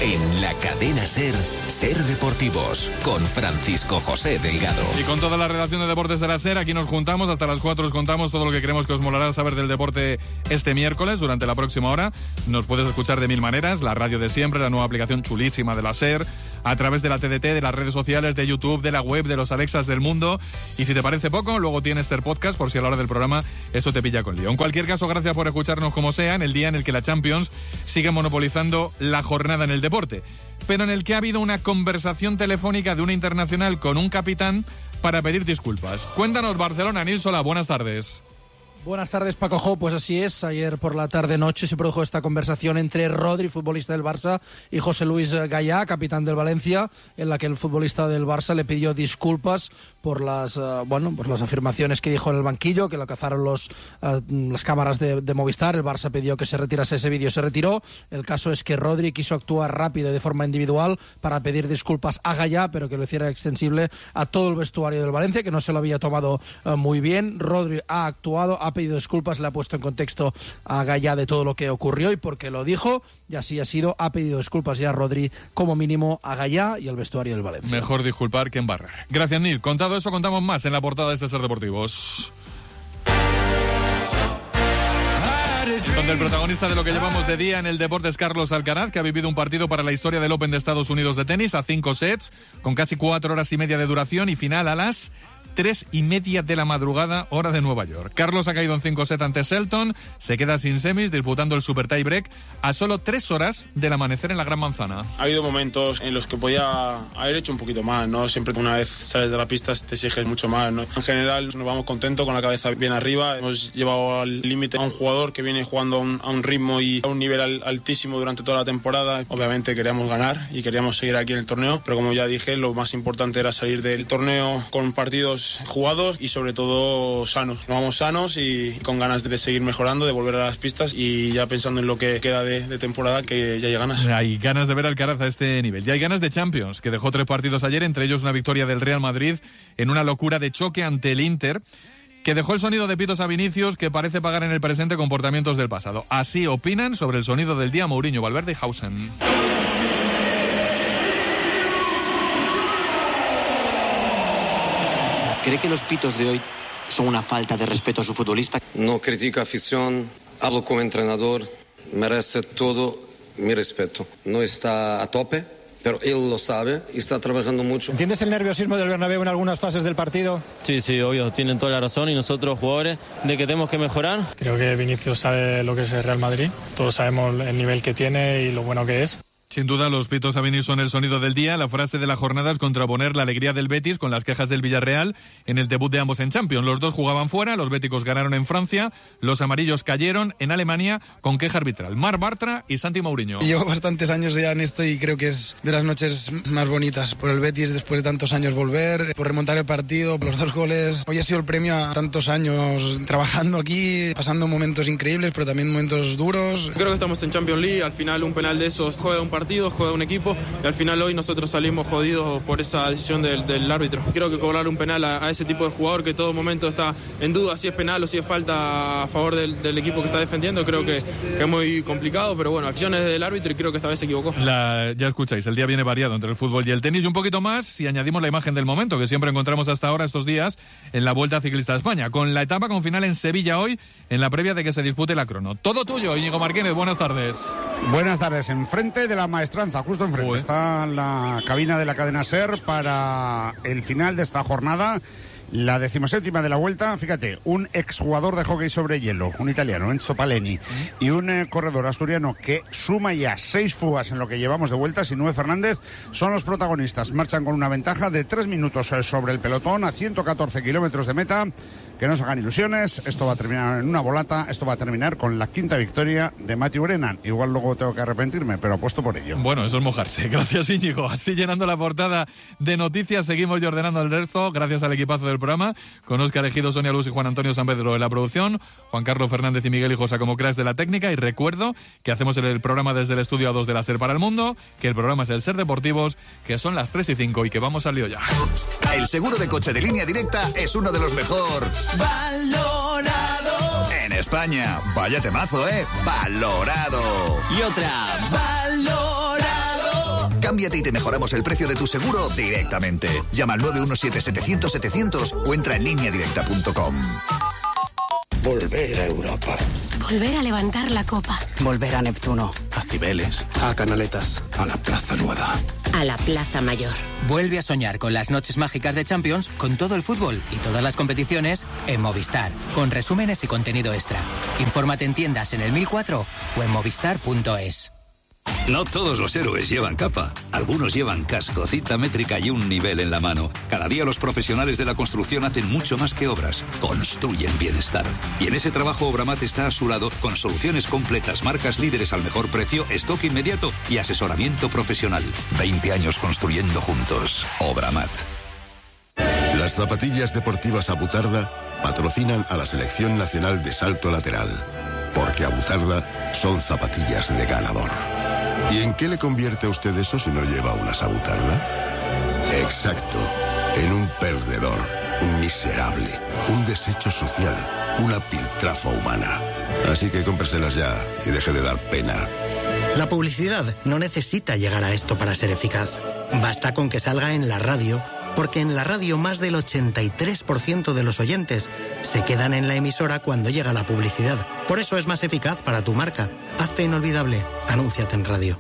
En la cadena SER, SER Deportivos, con Francisco José Delgado. Y con toda la redacción de deportes de la SER, aquí nos juntamos, hasta las 4 os contamos todo lo que creemos que os molará saber del deporte este miércoles, durante la próxima hora. Nos puedes escuchar de mil maneras, la radio de siempre, la nueva aplicación chulísima de la SER, a través de la TDT, de las redes sociales, de YouTube, de la web, de los Alexas del mundo. Y si te parece poco, luego tienes SER Podcast, por si a la hora del programa eso te pilla con lío. En cualquier caso, gracias por escucharnos como sea, en el día en el que la Champions sigue monopolizando la jornada en el deporte, pero en el que ha habido una conversación telefónica de una internacional con un capitán para pedir disculpas. Cuéntanos, Barcelona. Nil Solà, buenas tardes. Buenas tardes, Paco Jo. Pues así es, ayer por la tarde-noche se produjo esta conversación entre Rodri, futbolista del Barça, y José Luis Gallá, capitán del Valencia, en la que el futbolista del Barça le pidió disculpas por las afirmaciones que dijo en el banquillo, que lo cazaron las cámaras de Movistar. El Barça pidió que se retirase ese vídeo, se retiró. El caso es que Rodri quiso actuar rápido y de forma individual para pedir disculpas a Gallá, pero que lo hiciera extensible a todo el vestuario del Valencia, que no se lo había tomado muy bien. Rodri ha actuado, ha pedido disculpas, le ha puesto en contexto a Gallá de todo lo que ocurrió y por qué lo dijo, y así ha sido. Ha pedido disculpas ya a Rodri, como mínimo a Gallá y al vestuario del Valencia. Mejor disculpar que embarrar. Gracias, Nil. Contado eso, contamos más en la portada de este SER Deportivos, donde el protagonista de lo que llevamos de día en el deporte es Carlos Alcaraz, que ha vivido un partido para la historia del Open de Estados Unidos de tenis a 5 sets, con casi 4 horas y media de duración y final a las 3:30 de la madrugada, hora de Nueva York. Carlos ha caído en 5 sets ante Shelton, se queda sin semis, disputando el Super Tie Break a solo 3 horas del amanecer en la Gran Manzana. Ha habido momentos en los que podía haber hecho un poquito más, ¿no? Siempre una vez sales de la pista te exiges mucho más, ¿no? En general nos vamos contentos, con la cabeza bien arriba. Hemos llevado al límite a un jugador que viene jugando a un ritmo y a un nivel altísimo durante toda la temporada. Obviamente queríamos ganar y queríamos seguir aquí en el torneo, pero como ya dije, lo más importante era salir del torneo con partidos jugados y sobre todo sanos. Nos vamos sanos y con ganas de seguir mejorando, de volver a las pistas y ya pensando en lo que queda de temporada, que ya hay ganas. Hay ganas de ver al Alcaraz a este nivel. Ya hay ganas de Champions, que dejó 3 partidos ayer, entre ellos una victoria del Real Madrid en una locura de choque ante el Inter, que dejó el sonido de pitos a Vinicius, que parece pagar en el presente comportamientos del pasado. Así opinan sobre el sonido del día Mourinho, Valverde y Hausen. ¿Cree que los pitos de hoy son una falta de respeto a su futbolista? No critico afición, hablo como entrenador, merece todo mi respeto. No está a tope, pero él lo sabe y está trabajando mucho. ¿Entiendes el nerviosismo del Bernabéu en algunas fases del partido? Sí, obvio, tienen toda la razón, y nosotros jugadores de que tenemos que mejorar. Creo que Vinicius sabe lo que es el Real Madrid, todos sabemos el nivel que tiene y lo bueno que es. Sin duda, los pitos a Vinicius son el sonido del día. La frase de la jornada es contraponer la alegría del Betis con las quejas del Villarreal en el debut de ambos en Champions. Los dos jugaban fuera, los béticos ganaron en Francia, los amarillos cayeron en Alemania con queja arbitral. Marc Bartra y Santi Mourinho. Llevo bastantes años ya en esto y creo que es de las noches más bonitas. Por el Betis, después de tantos años volver, por remontar el partido, por los 2 goles. Hoy ha sido el premio a tantos años trabajando aquí, pasando momentos increíbles, pero también momentos duros. Creo que estamos en Champions League, al final un penal de esos juega un partido, juega un equipo, y al final hoy nosotros salimos jodidos por esa decisión del árbitro. Creo que cobrar un penal a ese tipo de jugador que todo momento está en duda si es penal o si es falta a favor del equipo que está defendiendo, creo que es muy complicado, pero bueno, acciones del árbitro y creo que esta vez se equivocó. Ya escucháis, el día viene variado entre el fútbol y el tenis, y un poquito más si añadimos la imagen del momento que siempre encontramos hasta ahora estos días en la Vuelta Ciclista de España, con la etapa con final en Sevilla hoy, en la previa de que se dispute la crono. Todo tuyo, Íñigo Martínez, buenas tardes. Buenas tardes, enfrente de la Maestranza, justo enfrente, está la cabina de la cadena SER para el final de esta jornada, la 17ª de la Vuelta. Fíjate, un exjugador de hockey sobre hielo, un italiano, Enzo Paleni, y un corredor asturiano que suma ya 6 fugas en lo que llevamos de vuelta, Sinue Fernández, son los protagonistas. Marchan con una ventaja de 3 minutos sobre el pelotón a 114 kilómetros de meta. Que no se hagan ilusiones, esto va a terminar en una volata, esto va a terminar con la 5ª victoria de Matthew Brennan. Igual luego tengo que arrepentirme, pero apuesto por ello. Bueno, eso es mojarse. Gracias, Íñigo. Así llenando la portada de noticias, seguimos y ordenando el resto, gracias al equipazo del programa, con Óscar Ejido, Sonia Luz y Juan Antonio San Pedro en la producción, Juan Carlos Fernández y Miguel Hijosa como cracks de la técnica, y recuerdo que hacemos el programa desde el estudio A2 de la SER para el mundo, que el programa es el SER Deportivos, que son las 3:05 y que vamos al lío ya. El seguro de coche de Línea Directa es uno de los mejor valorado en España. Vaya temazo, valorado. Y otra, valorado. Cámbiate y te mejoramos el precio de tu seguro directamente. Llama al 917-700-700 o entra en lineadirecta.com. Volver a Europa. Volver a levantar la copa. Volver a Neptuno. A Cibeles. A Canaletas. A la Plaza Nueva. A la Plaza Mayor. Vuelve a soñar con las noches mágicas de Champions, con todo el fútbol y todas las competiciones en Movistar, con resúmenes y contenido extra. Infórmate en tiendas en el 1004 o en movistar.es. No todos los héroes llevan capa. Algunos llevan casco, cita métrica y un nivel en la mano. Cada día los profesionales de la construcción hacen mucho más que obras. Construyen bienestar. Y en ese trabajo Obramat está a su lado con soluciones completas, marcas líderes al mejor precio, stock inmediato y asesoramiento profesional. 20 años construyendo juntos. Obramat. Las zapatillas deportivas Abutarda patrocinan a la Selección Nacional de Salto Lateral. Porque Abutarda son zapatillas de ganador. ¿Y en qué le convierte a usted eso si no lleva unas Abutarda? Exacto, en un perdedor, un miserable, un desecho social, una piltrafa humana. Así que cómpreselas ya y deje de dar pena. La publicidad no necesita llegar a esto para ser eficaz. Basta con que salga en la radio, porque en la radio más del 83% de los oyentes se quedan en la emisora cuando llega la publicidad. Por eso es más eficaz para tu marca. Hazte inolvidable. Anúnciate en radio.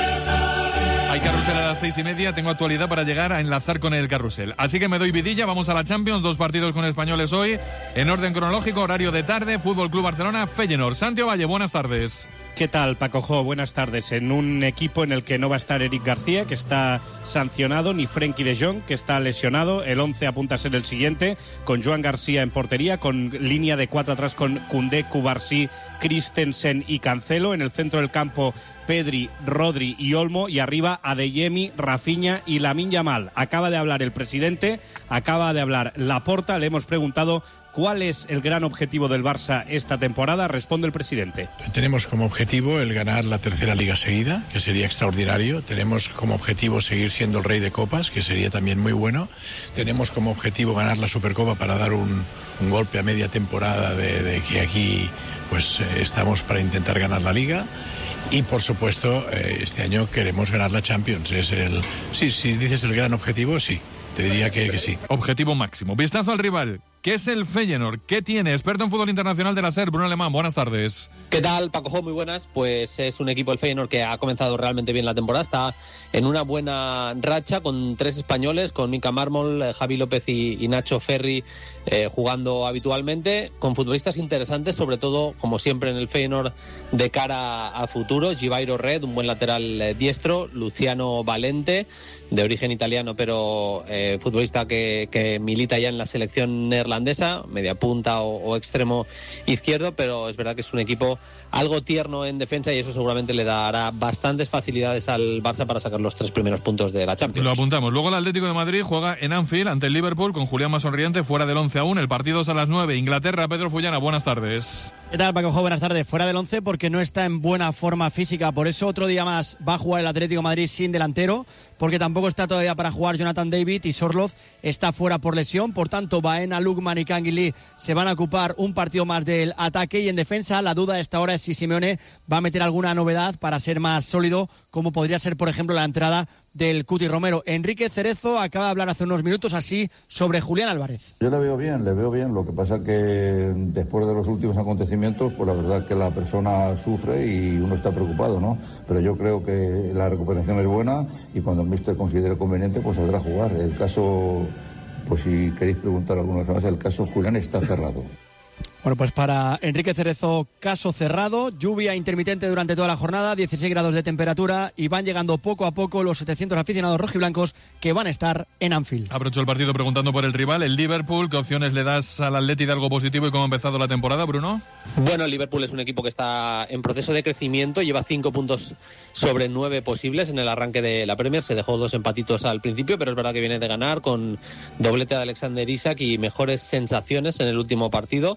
Hay carrusel a las 6:30, tengo actualidad para llegar a enlazar con el carrusel. Así que me doy vidilla, vamos a la Champions, 2 partidos con españoles hoy, en orden cronológico, horario de tarde, Fútbol Club Barcelona, Feyenoord. Santi Valle, buenas tardes. ¿Qué tal, Paco Jo? Buenas tardes. En un equipo en el que no va a estar Eric García, que está sancionado, ni Frenkie de Jong, que está lesionado. El 11 apunta a ser el siguiente, con Joan García en portería, con línea de 4 atrás con Koundé, Cubarsí, Christensen y Cancelo. En el centro del campo, Pedri, Rodri y Olmo, y arriba Adeyemi, Rafinha y Lamine Yamal. Acaba de hablar el presidente, acaba de hablar Laporta, le hemos preguntado ¿cuál es el gran objetivo del Barça esta temporada? Responde el presidente. Tenemos como objetivo el ganar la tercera liga seguida, que sería extraordinario. Tenemos como objetivo seguir siendo el rey de copas, que sería también muy bueno. Tenemos como objetivo ganar la Supercopa para dar un golpe a media temporada de que aquí pues estamos para intentar ganar la liga. Y por supuesto, este año queremos ganar la Champions. Sí, si dices el gran objetivo, sí. Te diría que sí. Objetivo máximo. Vistazo al rival. ¿Qué es el Feyenoord? ¿Qué tiene? Experto en fútbol internacional de la SER, Bruno Alemán. Buenas tardes. ¿Qué tal, Paco Jo? Muy buenas. Pues es un equipo, el Feyenoord, que ha comenzado realmente bien la temporada. Está en una buena racha con 3 españoles, con Mika Mármol, Javi López y Nacho Ferri jugando habitualmente, con futbolistas interesantes, sobre todo, como siempre en el Feyenoord, de cara a futuro. Givairo Red, un buen lateral diestro. Luciano Valente, de origen italiano, pero futbolista que milita ya en la selección neerlandesa, media punta o extremo izquierdo, pero es verdad que es un equipo algo tierno en defensa y eso seguramente le dará bastantes facilidades al Barça para sacar los 3 primeros puntos de la Champions. Lo apuntamos. Luego el Atlético de Madrid juega en Anfield ante el Liverpool con Julián más sonriente, fuera del 11 aún. El partido es a las 9. Inglaterra, Pedro Fullana, buenas tardes. ¿Qué tal, Paco Jo? Buenas tardes. Fuera del 11 porque no está en buena forma física, por eso otro día más va a jugar el Atlético de Madrid sin delantero, porque tampoco está todavía para jugar Jonathan David y Sorloth está fuera por lesión. Por tanto, Baena, Lukman y Canguilí se van a ocupar un partido más del ataque, y en defensa la duda a esta hora es si Simeone va a meter alguna novedad para ser más sólido, como podría ser, por ejemplo, la entrada del Cuti Romero. Enrique Cerezo acaba de hablar hace unos minutos así sobre Julián Álvarez. Yo le veo bien. Lo que pasa que después de los últimos acontecimientos, pues la verdad que la persona sufre y uno está preocupado, ¿no? Pero yo creo que la recuperación es buena y cuando el míster considere conveniente, pues saldrá a jugar. El caso, pues si queréis preguntar alguna vez más, el caso Julián está cerrado. Bueno, pues para Enrique Cerezo, caso cerrado. Lluvia intermitente durante toda la jornada, 16 grados de temperatura, y van llegando poco a poco los 700 aficionados rojiblancos que van a estar en Anfield. Aprovecho el partido preguntando por el rival, el Liverpool. ¿Qué opciones le das al Atleti de algo positivo y cómo ha empezado la temporada, Bruno? Bueno, el Liverpool es un equipo que está en proceso de crecimiento, lleva 5 puntos sobre 9 posibles en el arranque de la Premier. Se dejó 2 empatitos al principio, pero es verdad que viene de ganar con doblete de Alexander Isak y mejores sensaciones en el último partido.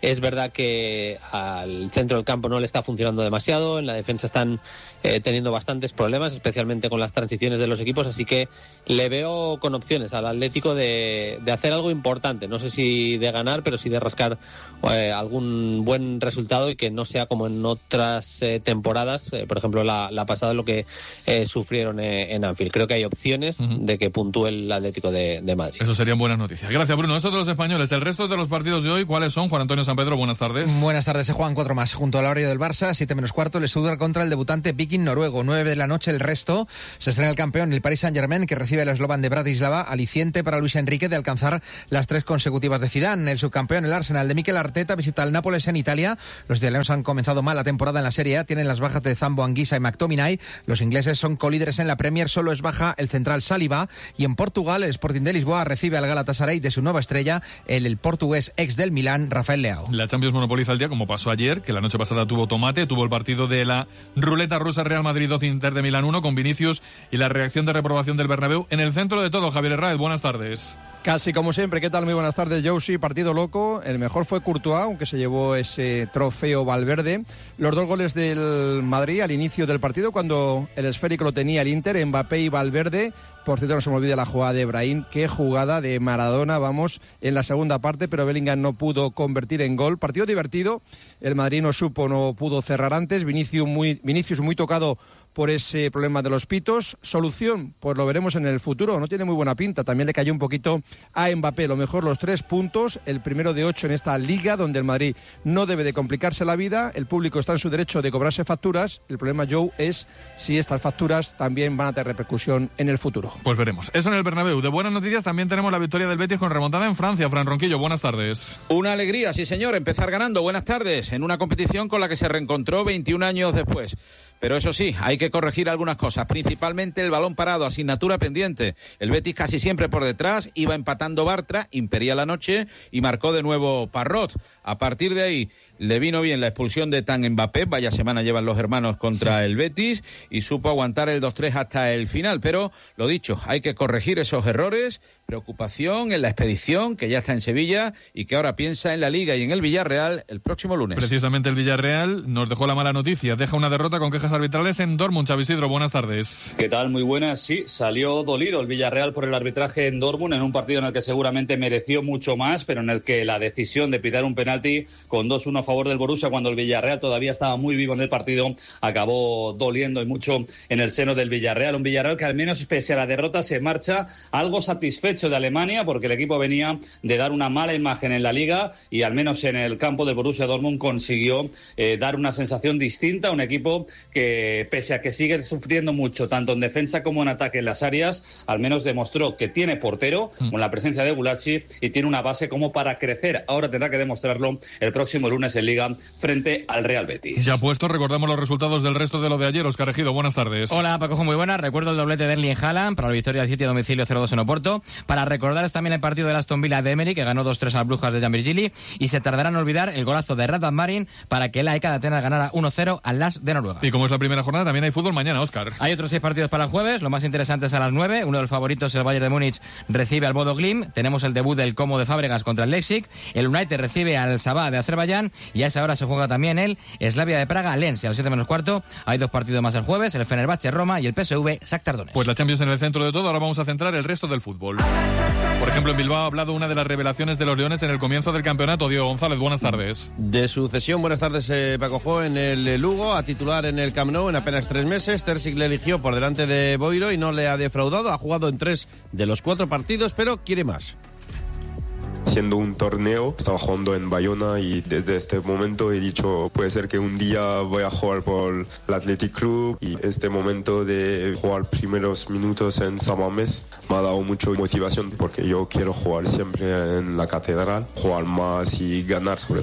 Es verdad que al centro del campo no le está funcionando demasiado, en la defensa están teniendo bastantes problemas, especialmente con las transiciones de los equipos, así que le veo con opciones al Atlético de hacer algo importante, no sé si de ganar, pero sí de rascar algún buen resultado y que no sea como en otras temporadas, por ejemplo la pasada, lo que sufrieron en Anfield. Creo que hay opciones de que puntúe el Atlético de Madrid. Eso serían buenas noticias. Gracias, Bruno. Eso de los españoles. El resto de los partidos de hoy, ¿cuáles son? Juan Antonio San Pedro, buenas tardes. Buenas tardes, se juegan 4 más. Junto al horario del Barça, 7 menos cuarto, el Stuttgart contra el debutante Viking noruego. 9 de la noche el resto. Se estrena el campeón, el Paris Saint-Germain, que recibe al Slovan de Bratislava, aliciente para Luis Enrique de alcanzar las 3 consecutivas de Zidane. El subcampeón, el Arsenal de Mikel Arteta, visita al Nápoles en Italia. Los italianos han comenzado mal la temporada en la Serie A, tienen las bajas de Zambo Anguissa y McTominay. Los ingleses son colíderes en la Premier, solo es baja el central Saliba. Y en Portugal, el Sporting de Lisboa recibe al Galatasaray de su nueva estrella, el portugués ex del Milán, Rafael Leao. La Champions monopoliza el día, como pasó ayer, que la noche pasada tuvo tomate, tuvo el partido de la ruleta rusa, Real Madrid 12, Inter de Milán 1, con Vinicius y la reacción de reprobación del Bernabéu. En el centro de todo, Javier Herráez, buenas tardes. Casi como siempre, ¿qué tal? Muy buenas tardes, Josie. Partido loco, el mejor fue Courtois, aunque se llevó ese trofeo Valverde. Los 2 goles del Madrid al inicio del partido, cuando el esférico lo tenía el Inter, Mbappé y Valverde. Por cierto, no se me olvide la jugada de Brahim, qué jugada de Maradona, vamos, en la segunda parte, pero Bellingham no pudo convertir en gol. Partido divertido, el Madrid no pudo cerrar antes, Vinicius muy tocado por ese problema de los pitos. Solución, pues lo veremos en el futuro, no tiene muy buena pinta, también le cayó un poquito a Mbappé. Lo mejor, los 3 puntos, el primero de 8 en esta liga, donde el Madrid no debe de complicarse la vida, el público está en su derecho de cobrarse facturas, el problema, Joe, es si estas facturas también van a tener repercusión en el futuro. Pues veremos. Eso en el Bernabéu. De buenas noticias también tenemos la victoria del Betis con remontada en Francia. Fran Ronquillo, buenas tardes. Una alegría, sí señor, empezar ganando. Buenas tardes, en una competición con la que se reencontró 21 años después. Pero eso sí, hay que corregir algunas cosas, principalmente el balón parado, asignatura pendiente. El Betis casi siempre por detrás, iba empatando Bartra, impedía la noche y marcó de nuevo Parrot. A partir de ahí le vino bien la expulsión de Tan Mbappé, vaya semana llevan los hermanos contra el Betis, y supo aguantar el 2-3 hasta el final. Pero lo dicho, hay que corregir esos errores. Preocupación en la expedición, que ya está en Sevilla y que ahora piensa en la Liga y en el Villarreal el próximo lunes. Precisamente el Villarreal nos dejó la mala noticia, deja una derrota con quejas arbitrales en Dortmund. Xavi Isidro, buenas tardes. ¿Qué tal? Muy buenas. Sí, salió dolido el Villarreal por el arbitraje en Dortmund, en un partido en el que seguramente mereció mucho más, pero en el que la decisión de pitar un penalti con 2-1 a favor del Borussia, cuando el Villarreal todavía estaba muy vivo en el partido, acabó doliendo y mucho en el seno del Villarreal. Un Villarreal que al menos pese a la derrota se marcha algo satisfecho de Alemania, porque el equipo venía de dar una mala imagen en la Liga y al menos en el campo del Borussia Dortmund consiguió dar una sensación distinta, un equipo que pese a que sigue sufriendo mucho tanto en defensa como en ataque en las áreas, al menos demostró que tiene portero con la presencia de Gulacsi y tiene una base como para crecer. Ahora tendrá que demostrarlo el próximo lunes en Liga frente al Real Betis. Ya puesto, recordamos los resultados del resto de lo de ayer. Óscar Ejido, buenas tardes. Hola, Paco, muy buenas. Recuerdo el doblete de Erling Haaland para la victoria del City a domicilio 0-2 en Oporto. Para recordar también el partido del Aston Villa de Emery, que ganó 2-3 al Brujas de Jan Virgili, y se tardará en olvidar el golazo de Radvan Marin para que la ECA de Atenas ganara 1-0 al LAS de Noruega. Y como es la primera jornada, también hay fútbol mañana, Óscar. Hay otros 6 partidos para el jueves, los más interesantes a las 9. Uno de los favoritos, el Bayern de Múnich, recibe al Bodo Glimt. Tenemos el debut del Como de Fábregas contra el Leipzig. El United recibe al Sabah de Azerbaiyán, y a esa hora se juega también el Slavia de Praga, Lens, y a las 7 menos cuarto hay 2 partidos más el jueves, el Fenerbahce Roma y el PSV Shakhtar Donetsk. Pues la Champions en el centro de todo. Ahora vamos a centrar el resto del fútbol. Por ejemplo, en Bilbao ha hablado una de las revelaciones de los Leones en el comienzo del campeonato. Diego González, buenas tardes. De su cesión, buenas tardes, Paco Jo, en el Lugo, a titular en el Camp Nou en apenas 3 meses. Terzic le eligió por delante de Boiro y no le ha defraudado. Ha jugado en 3 de los 4 partidos, pero quiere más. Siendo un torneo, estaba jugando en Bayona y desde este momento he dicho, puede ser que un día voy a jugar por el Athletic Club, y este momento de jugar primeros minutos en San Mamés me ha dado mucha motivación, porque yo quiero jugar siempre en la catedral, jugar más y ganar sobre todo.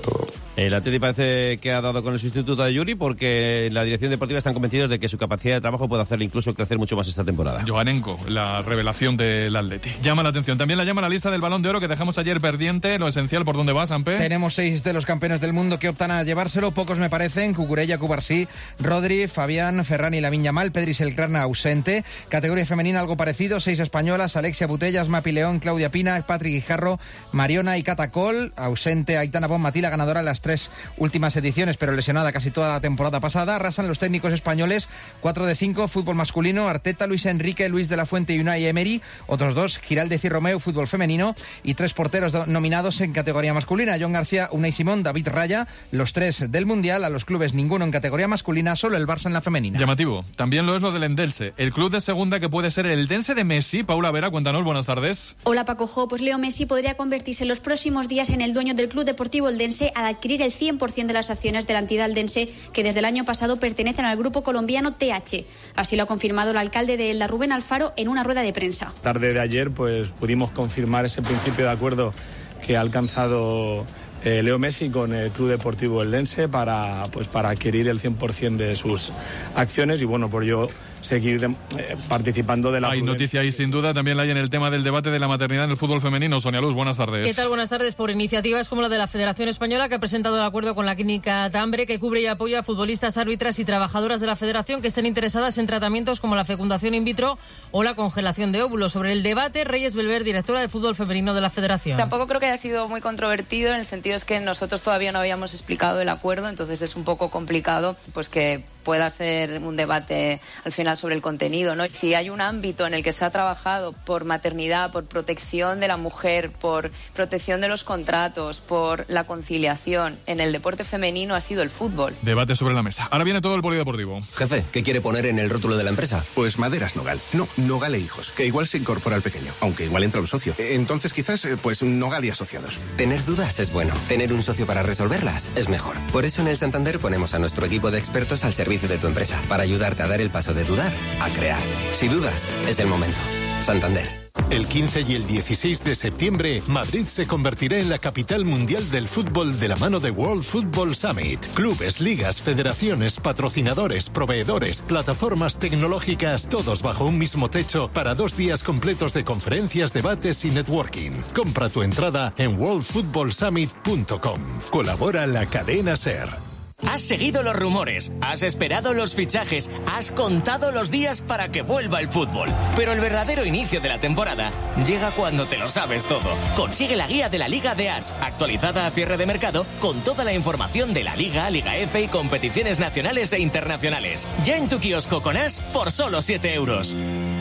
El Atleti parece que ha dado con el sustituto de Yuri porque la dirección deportiva están convencidos de que su capacidad de trabajo puede hacerle incluso crecer mucho más esta temporada. Joanenko, la revelación del Atleti. Llama la atención. También la llama la lista del Balón de Oro que dejamos ayer pendiente. Lo esencial, ¿por dónde va, Sampe? Tenemos 6 de los campeones del mundo que optan a llevárselo. Pocos me parecen. Cucurella, Cubarsí, Rodri, Fabián, Ferran y Lamine Yamal. Pedri Selkrana ausente. Categoría femenina algo parecido. 6 españolas. Alexia Putellas, Mapi León, Claudia Pina, Patrick Guijarro, Mariona y Catacol. Ausente Aitana Bonmatí, la ganadora de las 3 últimas ediciones, pero lesionada casi toda la temporada pasada. Arrasan los técnicos españoles, 4 de 5, fútbol masculino, Arteta, Luis Enrique, Luis de la Fuente y Unai Emery. Otros 2, Giraldez y Romeu, fútbol femenino. Y 3 porteros nominados en categoría masculina, John García, Unai Simón, David Raya. Los 3 del Mundial, a los clubes ninguno en categoría masculina, solo el Barça en la femenina. Llamativo, también lo es lo del Endelche, el club de segunda que puede ser el Dense de Messi. Paula Vera, cuéntanos, buenas tardes. Hola Paco Jo, pues Leo Messi podría convertirse en los próximos días en el dueño del Club Deportivo Eldense al adquirir el 100% de las acciones de la entidad eldense que desde el año pasado pertenecen al grupo colombiano TH. Así lo ha confirmado el alcalde de Elda, Rubén Alfaro, en una rueda de prensa. Tarde de ayer pues pudimos confirmar ese principio de acuerdo que ha alcanzado Leo Messi con el Club Deportivo Eldense para adquirir el 100% de sus acciones y bueno, por ello seguir participando de la... Hay noticia ahí sin duda, también la hay en el tema del debate de la maternidad en el fútbol femenino. Sonia Luz, buenas tardes. ¿Qué tal? Buenas tardes. Por iniciativas como la de la Federación Española, que ha presentado el acuerdo con la clínica Tambre, que cubre y apoya a futbolistas, árbitras y trabajadoras de la Federación que estén interesadas en tratamientos como la fecundación in vitro o la congelación de óvulos. Sobre el debate, Reyes Belver, directora del fútbol femenino de la Federación. Tampoco creo que haya sido muy controvertido, en el sentido es que nosotros todavía no habíamos explicado el acuerdo, entonces es un poco complicado pues que pueda ser un debate al final sobre el contenido, ¿no? Si hay un ámbito en el que se ha trabajado por maternidad, por protección de la mujer, por protección de los contratos, por la conciliación en el deporte femenino, ha sido el fútbol. Debate sobre la mesa. Ahora viene todo el polideportivo. Jefe, ¿qué quiere poner en el rótulo de la empresa? Pues Maderas Nogal. No, Nogal e Hijos, que igual se incorpora al pequeño, aunque igual entra un socio. Entonces quizás, pues Nogal y Asociados. Tener dudas es bueno. Tener un socio para resolverlas es mejor. Por eso en el Santander ponemos a nuestro equipo de expertos al servicio de tu empresa, para ayudarte a dar el paso de dudar a crear. Si dudas, es el momento. Santander. El 15 y el 16 de septiembre, Madrid se convertirá en la capital mundial del fútbol de la mano de World Football Summit. Clubes, ligas, federaciones, patrocinadores, proveedores, plataformas tecnológicas, todos bajo un mismo techo para 2 días completos de conferencias, debates y networking. Compra tu entrada en worldfootballsummit.com. Colabora la cadena SER. Has seguido los rumores, has esperado los fichajes, has contado los días para que vuelva el fútbol. Pero el verdadero inicio de la temporada llega cuando te lo sabes todo. Consigue la guía de la Liga de As, actualizada a cierre de mercado, con toda la información de la Liga, Liga F y competiciones nacionales e internacionales. Ya en tu kiosco con As por solo 7 euros.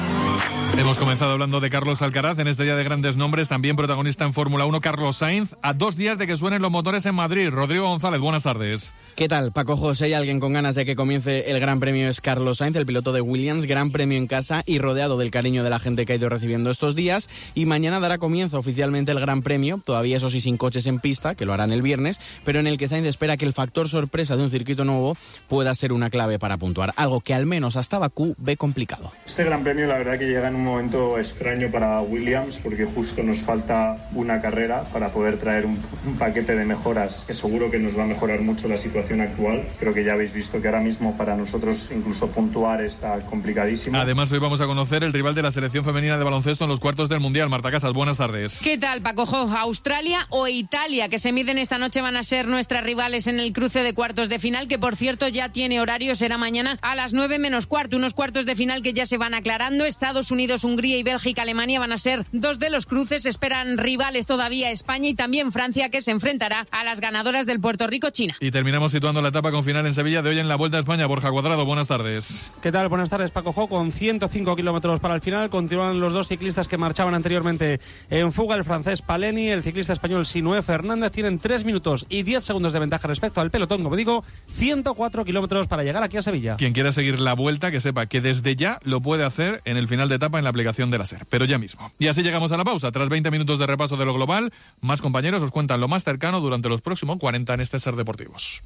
Hemos comenzado hablando de Carlos Alcaraz, en este día de grandes nombres, también protagonista en Fórmula 1, Carlos Sainz, a 2 días de que suenen los motores en Madrid. Rodrigo González, buenas tardes. ¿Qué tal, Paco José? ¿Hay alguien con ganas de que comience el Gran Premio? Es Carlos Sainz, el piloto de Williams, Gran Premio en casa y rodeado del cariño de la gente que ha ido recibiendo estos días. Y mañana dará comienzo oficialmente el Gran Premio, todavía eso sí sin coches en pista, que lo harán el viernes, pero en el que Sainz espera que el factor sorpresa de un circuito nuevo pueda ser una clave para puntuar, algo que al menos hasta Bakú ve complicado. Este Gran Premio la verdad que llega en un momento extraño para Williams, porque justo nos falta una carrera para poder traer un paquete de mejoras que seguro que nos va a mejorar mucho la situación actual. Creo que ya habéis visto que ahora mismo para nosotros incluso puntuar está complicadísimo. Además, hoy vamos a conocer el rival de la selección femenina de baloncesto en los cuartos del Mundial. Marta Casas, buenas tardes. ¿Qué tal, Paco Jo? Australia o Italia, que se miden esta noche, van a ser nuestras rivales en el cruce de cuartos de final, que por cierto ya tiene horario, será mañana a las 9 menos cuarto. Unos cuartos de final que ya se van aclarando. Estados Unidos, Hungría y Bélgica, Alemania van a ser 2 de los cruces. Esperan rivales todavía España y también Francia, que se enfrentará a las ganadoras del Puerto Rico-China. Y terminamos situando la etapa con final en Sevilla de hoy en la Vuelta a España. Borja Cuadrado, buenas tardes. ¿Qué tal? Buenas tardes, Paco Jo. Con 105 kilómetros para el final continúan los 2 ciclistas que marchaban anteriormente en fuga, el francés Paleni, el ciclista español Sinué Fernández. Tienen 3 minutos y 10 segundos de ventaja respecto al pelotón. Como digo, 104 kilómetros para llegar aquí a Sevilla. Quien quiera seguir la Vuelta, que sepa que desde ya lo puede hacer en el final de etapa en la aplicación de la SER, pero ya mismo. Y así llegamos a la pausa. Tras 20 minutos de repaso de lo global, más compañeros os cuentan lo más cercano durante los próximos 40 en este SER Deportivos.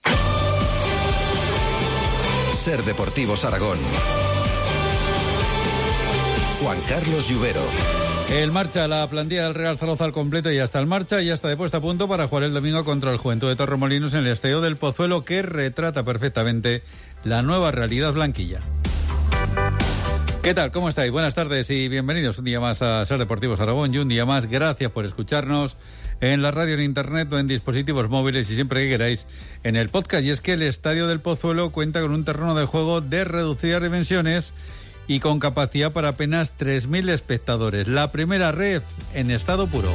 SER Deportivos Aragón. Juan Carlos Lluvero. El marcha, la plantilla del Real Zaragoza al completo ya está en marcha y ya está de puesta a punto para jugar el domingo contra el Juventud de Torremolinos en el Estadio del Pozuelo, que retrata perfectamente la nueva realidad blanquilla. ¿Qué tal? ¿Cómo estáis? Buenas tardes y bienvenidos un día más a Ser Deportivos Aragón y un día más gracias por escucharnos en la radio, en internet o en dispositivos móviles y siempre que queráis en el podcast. Y es que el Estadio del Pozuelo cuenta con un terreno de juego de reducidas dimensiones y con capacidad para apenas 3.000 espectadores. La primera red en estado puro.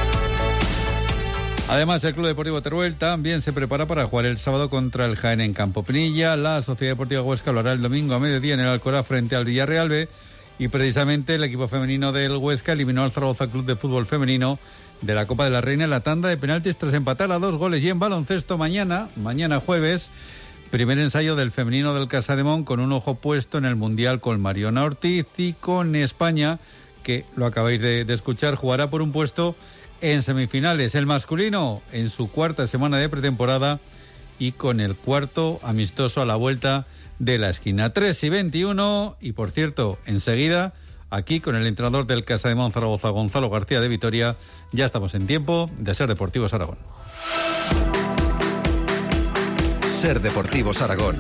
Además, el Club Deportivo Teruel también se prepara para jugar el sábado contra el Jaén en Campo Pinilla. La Sociedad Deportiva Huesca lo hará el domingo a mediodía en el Alcoraz frente al Villarreal B. Y precisamente el equipo femenino del Huesca eliminó al Zaragoza Club de Fútbol Femenino de la Copa de la Reina en la tanda de penaltis tras empatar a 2 goles. Y en baloncesto mañana jueves, primer ensayo del femenino del Casademón con un ojo puesto en el Mundial con Mariona Ortiz y con España, que lo acabáis de escuchar, jugará por un puesto en semifinales. El masculino en su cuarta semana de pretemporada y con el cuarto amistoso a la vuelta de la esquina. 3:21 y por cierto, enseguida, aquí con el entrenador del Casademón Zaragoza, Gonzalo García de Vitoria, ya estamos en tiempo de Ser Deportivos Aragón. Ser Deportivos Aragón.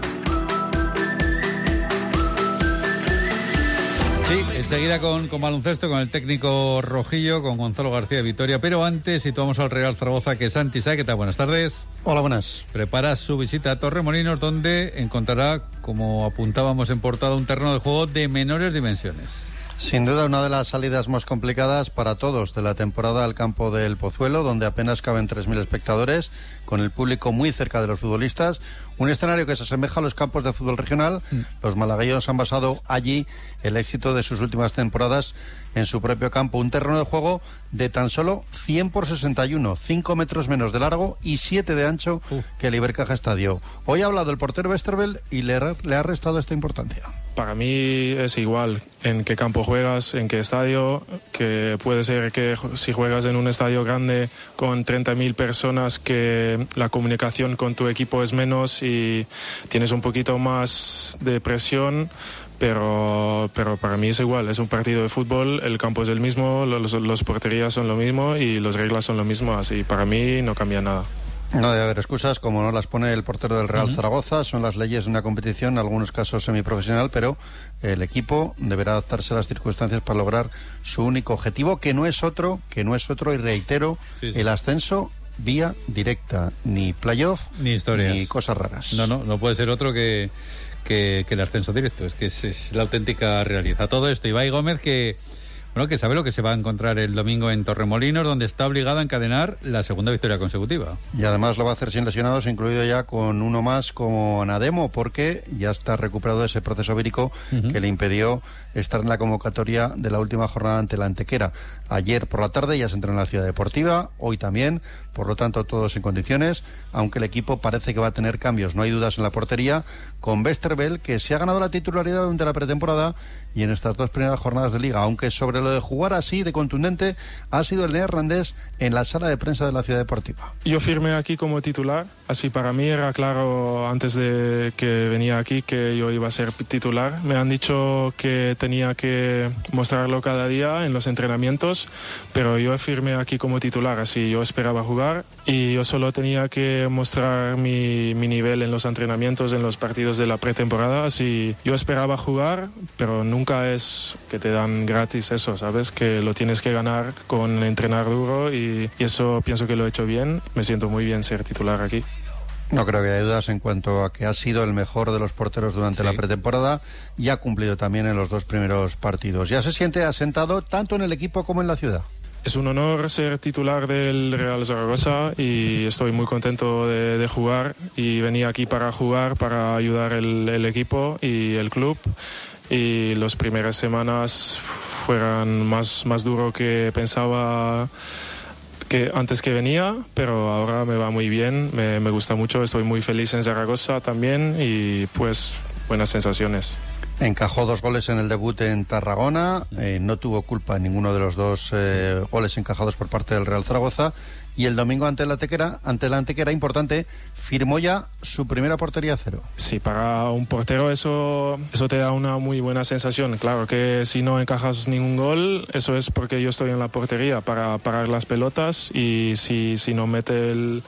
Sí, enseguida con baloncesto, con el técnico rojillo, con Gonzalo García de Vitoria. Pero antes situamos al Real Zaragoza, que es Santi Sá. ¿Qué tal? Buenas tardes. Hola, buenas. Prepara su visita a Torremolinos, donde encontrará, como apuntábamos en portada, un terreno de juego de menores dimensiones. Sin duda una de las salidas más complicadas para todos de la temporada al campo del Pozuelo, donde apenas caben 3.000 espectadores, con el público muy cerca de los futbolistas. Un escenario que se asemeja a los campos de fútbol regional. Los malagueños han basado allí el éxito de sus últimas temporadas en su propio campo. Un terreno de juego de tan solo 100 por 61, 5 metros menos de largo y 7 de ancho que el Ibercaja Estadio. Hoy ha hablado el portero Westerveld y le ha restado esta importancia. Para mí es igual en qué campo juegas, en qué estadio, que puede ser que si juegas en un estadio grande con 30.000 personas, que la comunicación con tu equipo es menos y tienes un poquito más de presión, pero para mí es igual, es un partido de fútbol, el campo es el mismo, los porterías son lo mismo y las reglas son lo mismo, así para mí no cambia nada. No debe haber excusas, como no las pone el portero del Real Zaragoza. Son las leyes de una competición, en algunos casos semiprofesional, pero el equipo deberá adaptarse a las circunstancias para lograr su único objetivo, que no es otro, y reitero, el ascenso vía directa, ni playoff, ni historias, ni cosas raras. No puede ser otro que el ascenso directo. Es que es la auténtica realidad. Todo esto, Ibai Gómez, que sabe lo que se va a encontrar el domingo en Torremolinos, donde está obligado a encadenar la segunda victoria consecutiva. Y además lo va a hacer sin lesionados, incluido ya con uno más como Anademo, porque ya está recuperado ese proceso vírico que le impidió estar en la convocatoria de la última jornada ante la Antequera. Ayer por la tarde ya se entrenó en la Ciudad Deportiva, hoy también, por lo tanto todos en condiciones, aunque el equipo parece que va a tener cambios, no hay dudas en la portería, con Westerveld, que se ha ganado la titularidad durante la pretemporada y en estas 2 primeras jornadas de Liga, aunque sobre lo de jugar así de contundente ha sido el neerlandés en la sala de prensa de la Ciudad Deportiva. Yo firmé aquí como titular, así para mí era claro antes de que venía aquí que yo iba a ser titular. Me han dicho que tenía que mostrarlo cada día en los entrenamientos, pero yo firmé aquí como titular, así yo esperaba jugar y yo solo tenía que mostrar mi nivel en los entrenamientos, en los partidos de la pretemporada, así yo esperaba jugar, pero nunca es que te dan gratis eso, ¿sabes? Que lo tienes que ganar con entrenar duro y eso pienso que lo he hecho bien. Me siento muy bien ser titular aquí. No creo que haya dudas en cuanto a que ha sido el mejor de los porteros durante la pretemporada y ha cumplido también en los 2 primeros partidos. Ya se siente asentado tanto en el equipo como en la ciudad. Es un honor ser titular del Real Zaragoza y estoy muy contento de jugar y venía aquí para jugar, para ayudar el equipo y el club. Y las primeras semanas fueron más duro que pensaba que antes que venía, pero ahora me va muy bien, me gusta mucho, estoy muy feliz en Zaragoza también y pues buenas sensaciones. Encajó 2 goles en el debut en Tarragona, no tuvo culpa en ninguno de los 2 goles encajados por parte del Real Zaragoza, y el domingo ante la Antequera, importante, firmó ya su primera portería a 0. Sí, para un portero eso te da una muy buena sensación. Claro que si no encajas ningún gol, eso es porque yo estoy en la portería para parar las pelotas, y si no mete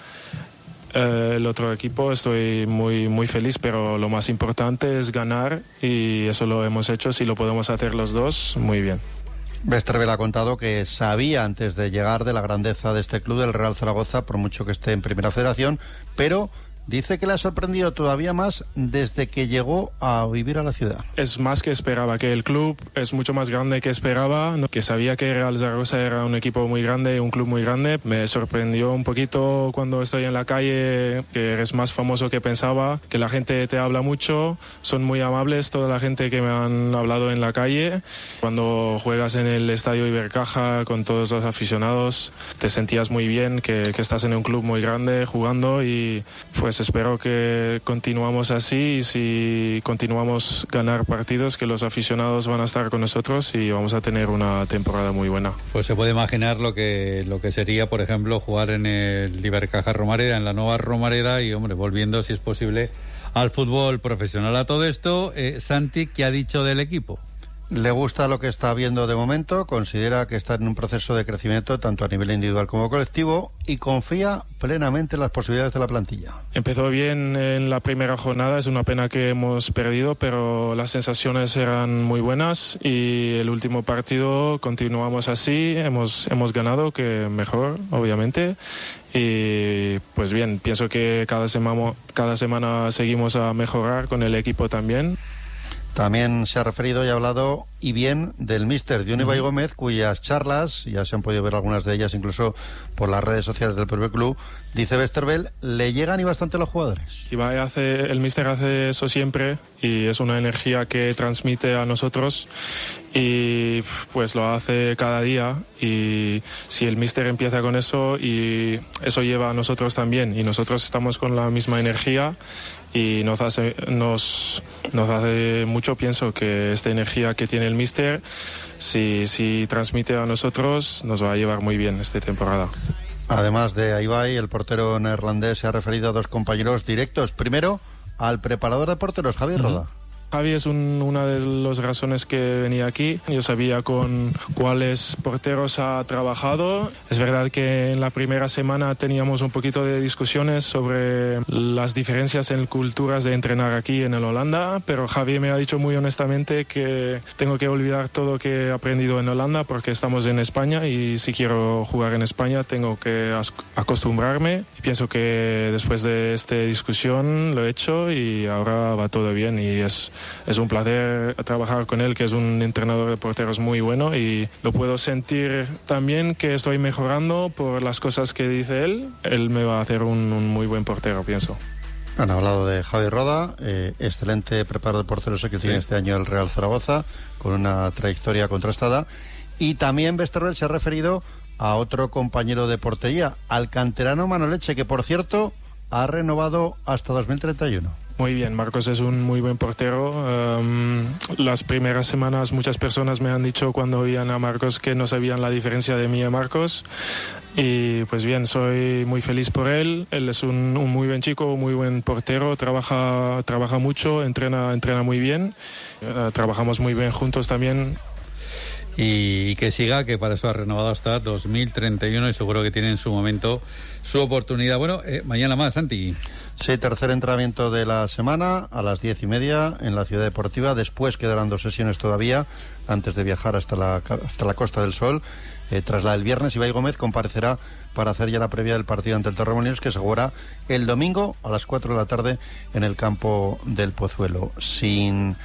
el otro equipo, estoy muy, muy feliz, pero lo más importante es ganar, y eso lo hemos hecho. Si lo podemos hacer los dos, muy bien. Westerveld ha contado que sabía antes de llegar de la grandeza de este club, del Real Zaragoza, por mucho que esté en Primera Federación, pero dice que le ha sorprendido todavía más desde que llegó a vivir a la ciudad. Es más que esperaba, que el club es mucho más grande que esperaba, ¿no? Que sabía que Real Zaragoza era un equipo muy grande, un club muy grande. Me sorprendió un poquito cuando estoy en la calle, que eres más famoso que pensaba, que la gente te habla mucho, son muy amables toda la gente que me han hablado en la calle. Cuando juegas en el Estadio Ibercaja con todos los aficionados, te sentías muy bien, que estás en un club muy grande jugando, y pues espero que continuamos así, y si continuamos ganar partidos, que los aficionados van a estar con nosotros y vamos a tener una temporada muy buena. Pues se puede imaginar lo que sería, por ejemplo, jugar en el Ibercaja Romareda, en la nueva Romareda, y hombre, volviendo, si es posible, al fútbol profesional. A todo esto, Santi, ¿qué ha dicho del equipo? Le gusta lo que está viendo de momento, considera que está en un proceso de crecimiento tanto a nivel individual como colectivo, y confía plenamente en las posibilidades de la plantilla. Empezó bien en la primera jornada, es una pena que hemos perdido, pero las sensaciones eran muy buenas, y el último partido continuamos así, hemos ganado, que mejor, obviamente. Y pues bien, pienso que cada semana seguimos a mejorar con el equipo también. También se ha referido y ha hablado, y bien, del míster Johnny Bay Gómez, cuyas charlas, ya se han podido ver algunas de ellas incluso por las redes sociales del propio club, dice Westerveld, le llegan y bastante a los jugadores. El míster hace eso siempre, y es una energía que transmite a nosotros, y pues lo hace cada día, y si el míster empieza con eso, y eso lleva a nosotros también, y nosotros estamos con la misma energía, y nos hace mucho. Pienso que esta energía que tiene el míster, si transmite a nosotros, nos va a llevar muy bien esta temporada. Además de Ayvay, el portero neerlandés se ha referido a 2 compañeros directos. Primero, al preparador de porteros, Javier Roda. Javi es una de las razones que venía aquí. Yo sabía con cuáles porteros ha trabajado. Es verdad que en la primera semana teníamos un poquito de discusiones sobre las diferencias en culturas de entrenar aquí en el Holanda, pero Javi me ha dicho muy honestamente que tengo que olvidar todo lo que he aprendido en Holanda, porque estamos en España, y si quiero jugar en España tengo que acostumbrarme. Y pienso que después de esta discusión lo he hecho, y ahora va todo bien, y es un placer trabajar con él, que es un entrenador de porteros muy bueno, y lo puedo sentir también que estoy mejorando por las cosas que dice él. Él me va a hacer un muy buen portero, pienso. Han hablado de Javi Roda, excelente preparador de porteros que tiene este año el Real Zaragoza, con una trayectoria contrastada, y también Westerveld se ha referido a otro compañero de portería, al canterano Manoleche, que por cierto ha renovado hasta 2031. Muy bien, Marcos es un muy buen portero. Las primeras semanas muchas personas me han dicho cuando oían a Marcos que no sabían la diferencia de mí y Marcos. Y pues bien, soy muy feliz por él. Él es un muy buen chico, un muy buen portero, trabaja mucho, entrena muy bien. Trabajamos muy bien juntos también. Y que siga, que para eso ha renovado hasta 2031, y seguro que tiene en su momento su oportunidad. Bueno, mañana más, Santi. Sí, tercer entrenamiento de la semana a las 10:30 en la Ciudad Deportiva. Después quedarán 2 sesiones todavía antes de viajar hasta la Costa del Sol. Tras la del viernes, Ibai Gómez comparecerá para hacer ya la previa del partido ante el Torremolinos, que se jugará el domingo a las 4 de la tarde en el campo del Pozuelo. Sin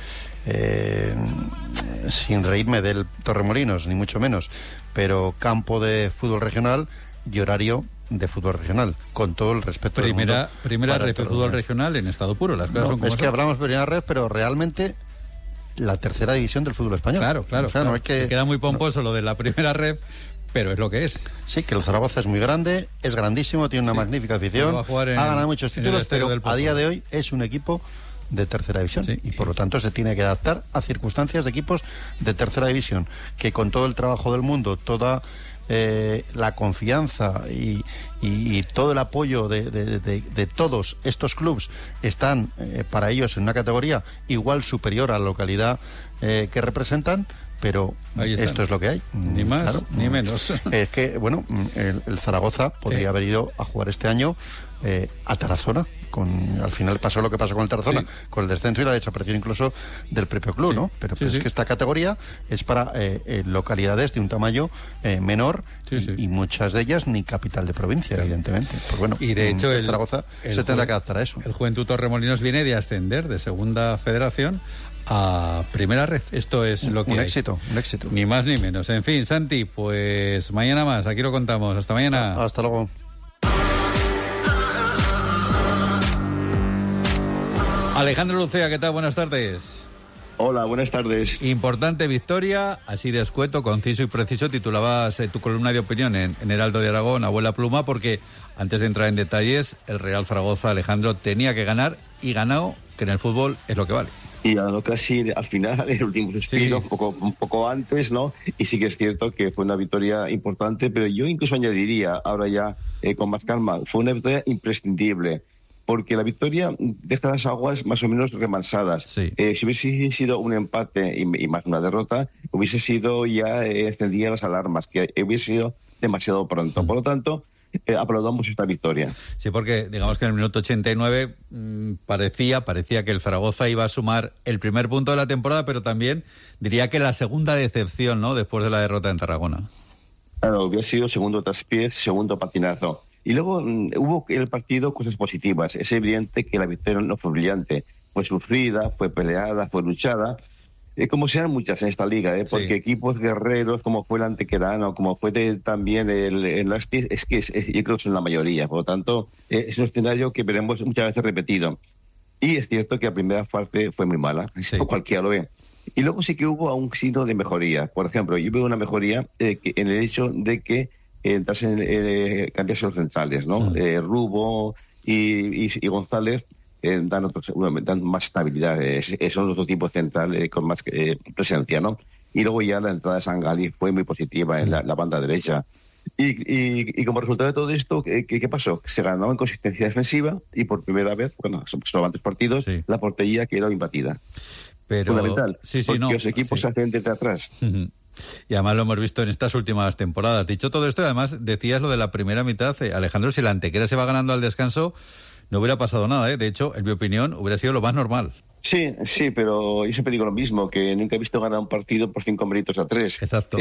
reírme del Torremolinos, ni mucho menos, pero campo de fútbol regional y horario de fútbol regional, con todo el respeto del mundo. Primera red de fútbol regional en estado puro. Las cosas son como es que hablamos de primera red, pero realmente la tercera división del fútbol español. Claro. O sea, no hay que... Queda muy pomposo lo de la primera red, pero es lo que es. Sí, que el Zaragoza es muy grande, es grandísimo, tiene una magnífica afición, ha ganado muchos títulos, pero a día de hoy es un equipo de tercera división. Y por lo tanto se tiene que adaptar a circunstancias de equipos de tercera división, que con todo el trabajo del mundo, toda la confianza y todo el apoyo de todos estos clubes están para ellos en una categoría igual superior a la localidad que representan, pero esto es lo que hay. Ni más ni menos. Es que, bueno, el Zaragoza podría haber ido a jugar este año a Tarazona. Al final pasó lo que pasó con el Tarazona, con el descenso y la desaparición incluso del propio club, ¿no? Pero es que esta categoría es para localidades de un tamaño menor y muchas de ellas ni capital de provincia, evidentemente. Pues bueno, y de hecho el Zaragoza se tendrá que adaptar a eso. El Juventud Torremolinos viene de ascender de segunda federación a primera red. Esto es lo que un hay. éxito. Ni más ni menos. En fin, Santi, pues mañana más. Aquí lo contamos. Hasta mañana. Hasta luego. Alejandro Lucea, ¿qué tal? Buenas tardes. Hola, buenas tardes. Importante victoria, así de escueto, conciso y preciso. Titulabas tu columna de opinión en Heraldo de Aragón, Abuela Pluma, porque antes de entrar en detalles, el Real Zaragoza, Alejandro, tenía que ganar y ganó, que en el fútbol es lo que vale. Y ganó casi al final, el último suspiro, un poco antes, ¿no? Y sí que es cierto que fue una victoria importante, pero yo incluso añadiría, ahora ya con más calma, fue una victoria imprescindible. Porque la victoria deja las aguas más o menos remansadas. Si hubiese sido un empate y más una derrota, hubiese sido ya encendían las alarmas, que hubiese sido demasiado pronto. Por lo tanto, aplaudamos esta victoria. Sí, porque digamos que en el minuto 89 parecía que el Zaragoza iba a sumar el primer punto de la temporada, pero también diría que la segunda decepción, ¿no?, después de la derrota en Tarragona. Claro, hubiera sido segundo traspiés, segundo patinazo. Y luego hubo en el partido cosas positivas. Es evidente que la victoria no fue brillante. Fue sufrida, fue peleada, fue luchada. Como sean muchas en esta liga, porque equipos guerreros como fue el Antequerano, como fue también el Asti, es que yo creo que son la mayoría. Por lo tanto, es un escenario que veremos muchas veces repetido. Y es cierto que la primera fase fue muy mala. Cualquiera lo ve. Y luego sí que hubo un signo de mejoría. Por ejemplo, yo veo una mejoría en el hecho de que cambiarse los centrales, ¿no? Rubo y González dan más estabilidad, son otro tipo central con más presencia, ¿no? Y luego ya la entrada de Sangali fue muy positiva en la banda derecha. Y como resultado de todo esto, ¿qué pasó? Se ganó en consistencia defensiva y por primera vez, bueno, solo antes partidos, la portería quedó imbatida. Pero, fundamental, porque los equipos se hacen desde atrás. Y además lo hemos visto en estas últimas temporadas. Dicho todo esto, además decías lo de la primera mitad, Alejandro, si la Antequera se va ganando al descanso, no hubiera pasado nada, De hecho, en mi opinión, hubiera sido lo más normal. Sí, pero yo siempre digo lo mismo, que nunca he visto ganar un partido por 5-3. Exacto.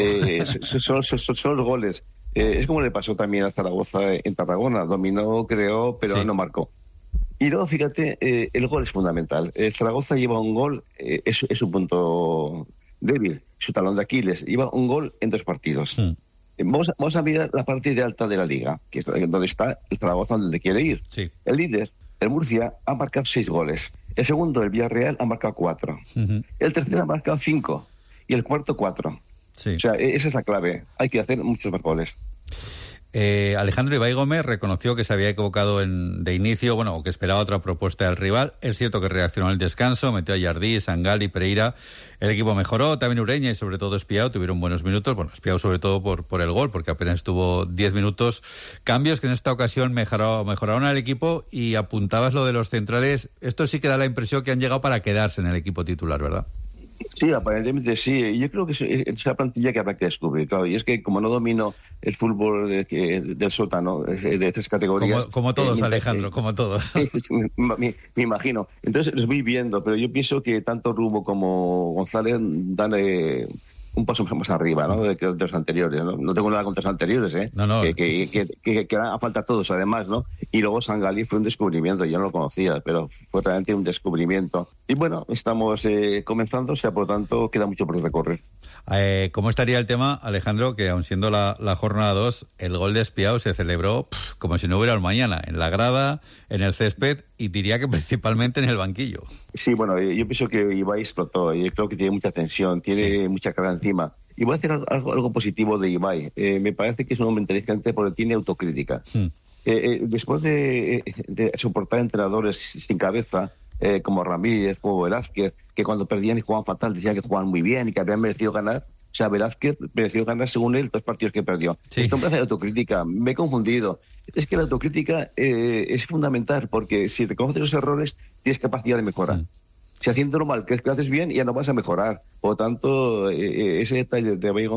Son los goles. Es como le pasó también a Zaragoza en Tarragona. Dominó, creó, pero no marcó. Y luego, fíjate, el gol es fundamental. Zaragoza lleva un gol, es su punto débil, su talón de Aquiles. Lleva un gol en 2 partidos. Vamos a mirar la parte de alta de la liga, que es donde está el Zaragoza, donde quiere ir. El líder, el Murcia, ha marcado 6 goles. El segundo, el Villarreal, ha marcado 4. El tercero ha marcado 5. Y el cuarto, 4. O sea, esa es la clave. Hay que hacer muchos más goles. Alejandro Ibai Gómez reconoció que se había equivocado de inicio, o que esperaba otra propuesta del rival. Es cierto que reaccionó al descanso, metió a Jardí, Sangali, Pereira. El equipo mejoró, también Ureña y sobre todo Espiao tuvieron buenos minutos. Espiao sobre todo por el gol, porque apenas tuvo 10 minutos. Cambios que en esta ocasión mejoraron al equipo, y apuntabas lo de los centrales. Esto sí que da la impresión que han llegado para quedarse en el equipo titular, ¿verdad? Sí, aparentemente sí. Yo creo que es la plantilla que habrá que descubrir, claro. Y es que como no domino el fútbol del sótano, de estas categorías... Como todos, Alejandro, como todos. Me imagino. Entonces los voy viendo, pero yo pienso que tanto Rubo como González dan un paso más arriba, ¿no?, de los anteriores, ¿no? No tengo nada contra los anteriores, que harán falta todos, además, ¿no? Y luego Sangali fue un descubrimiento, yo no lo conocía, pero fue realmente un descubrimiento. Y bueno, estamos comenzando, o sea, por lo tanto, queda mucho por recorrer. ¿Cómo estaría el tema, Alejandro, que aun siendo la jornada 2, el gol de Espiao se celebró como si no hubiera un mañana, en la grada, en el césped, y diría que principalmente en el banquillo? Sí, bueno, yo pienso que Ibai explotó, y creo que tiene mucha tensión, tiene mucha carga encima. Y voy a hacer algo positivo de Ibai. Me parece que es un hombre inteligente porque tiene autocrítica. Después de soportar entrenadores sin cabeza, como Ramírez, como Velázquez, que cuando perdían y jugaban fatal decían que jugaban muy bien y que habían merecido ganar. O sea, Velázquez mereció ganar, según él, 2 partidos que perdió. Sí. Esto me hace autocrítica. Me he confundido. Es que la autocrítica es fundamental, porque si reconoces los errores, tienes capacidad de mejora. Si haciéndolo mal, crees que lo haces bien, ya no vas a mejorar. Por lo tanto, ese detalle de Ibai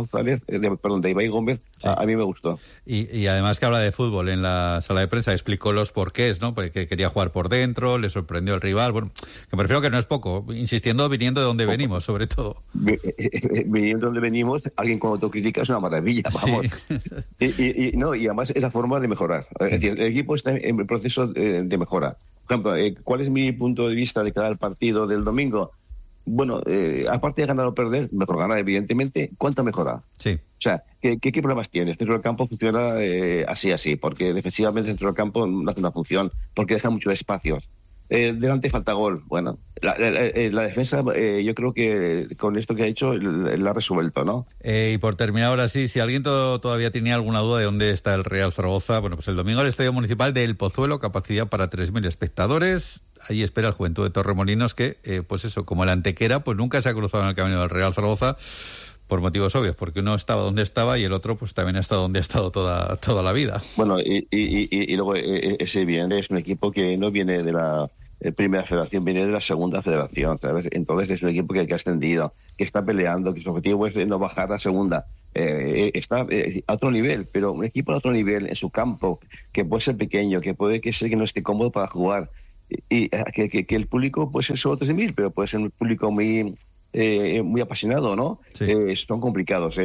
Gómez, sí, a mí me gustó. Y además que habla de fútbol en la sala de prensa, explicó los porqués, ¿no? Porque quería jugar por dentro, le sorprendió el rival. Bueno, que me refiero que no es poco, insistiendo, viniendo de donde venimos, sobre todo. Viniendo de donde venimos, alguien con autocrítica es una maravilla, vamos. Sí. Y además es la forma de mejorar. Es decir, el equipo está en proceso de mejora. Por ejemplo, ¿cuál es mi punto de vista de cada partido del domingo? Bueno, aparte de ganar o perder, mejor ganar, evidentemente. ¿Cuánto mejora? Sí. O sea, ¿qué problemas tienes? Dentro del campo funciona así, porque defensivamente dentro del campo no hace una función, porque deja muchos espacios. Delante falta gol. Bueno, la defensa, yo creo que con esto que ha hecho la ha resuelto, ¿no? Y por terminar ahora sí, si alguien todavía tenía alguna duda de dónde está el Real Zaragoza, bueno, pues el domingo el Estadio Municipal de El Pozuelo, capacidad para 3.000 espectadores. Allí espera el Juventud de Torremolinos que, pues eso, como el Antequera, pues nunca se ha cruzado en el camino del Real Zaragoza, por motivos obvios, porque uno estaba donde estaba y el otro pues también ha estado donde ha estado toda la vida. Bueno, y luego es evidente, es un equipo que no viene de la primera federación, viene de la segunda federación, ¿sabes? Entonces es un equipo que ha ascendido, que está peleando, que su objetivo es no bajar a segunda. Está a otro nivel, pero un equipo a otro nivel en su campo, que puede ser pequeño, que puede ser que no esté cómodo para jugar, y que el público puede ser solo 3.000, pero puede ser un público muy apasionado, ¿no? Sí. Son complicados.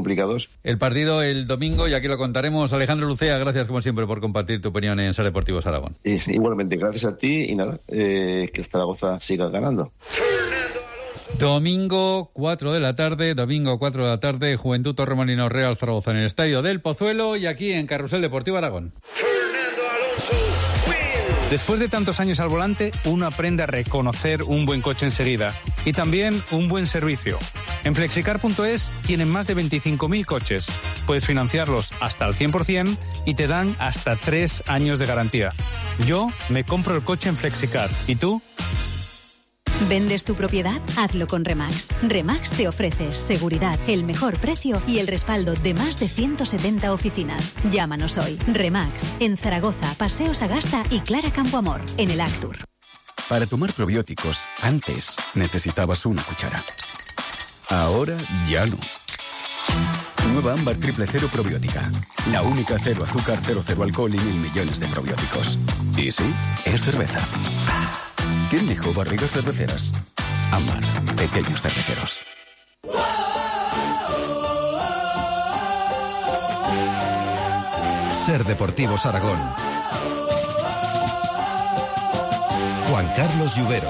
El partido el domingo, y aquí lo contaremos. Alejandro Lucea, gracias como siempre por compartir tu opinión en Ser Deportivos Aragón. Igualmente, gracias a ti y nada, que el Zaragoza siga ganando. Domingo 4 de la tarde, Juventud Torremolinos Real Zaragoza en el Estadio del Pozuelo y aquí en Carrusel Deportivo Aragón. Después de tantos años al volante, uno aprende a reconocer un buen coche enseguida y también un buen servicio. En Flexicar.es tienen más de 25.000 coches. Puedes financiarlos hasta el 100% y te dan hasta 3 años de garantía. Yo me compro el coche en Flexicar. ¿Y tú? ¿Vendes tu propiedad? Hazlo con Remax. Remax te ofrece seguridad, el mejor precio y el respaldo de más de 170 oficinas. Llámanos hoy. Remax, en Zaragoza, Paseo Sagasta y Clara Campoamor, en el Actur. Para tomar probióticos, antes necesitabas una cuchara. Ahora ya no. Nueva Ámbar Triple Cero Probiótica. La única cero azúcar, 0 alcohol y 1.000 millones de probióticos. Y sí, es cerveza. ¿Quién dijo barrigas cerveceras? Ámbar, pequeños cerveceros. Ser Deportivos Aragón. Juan Carlos Lluvero.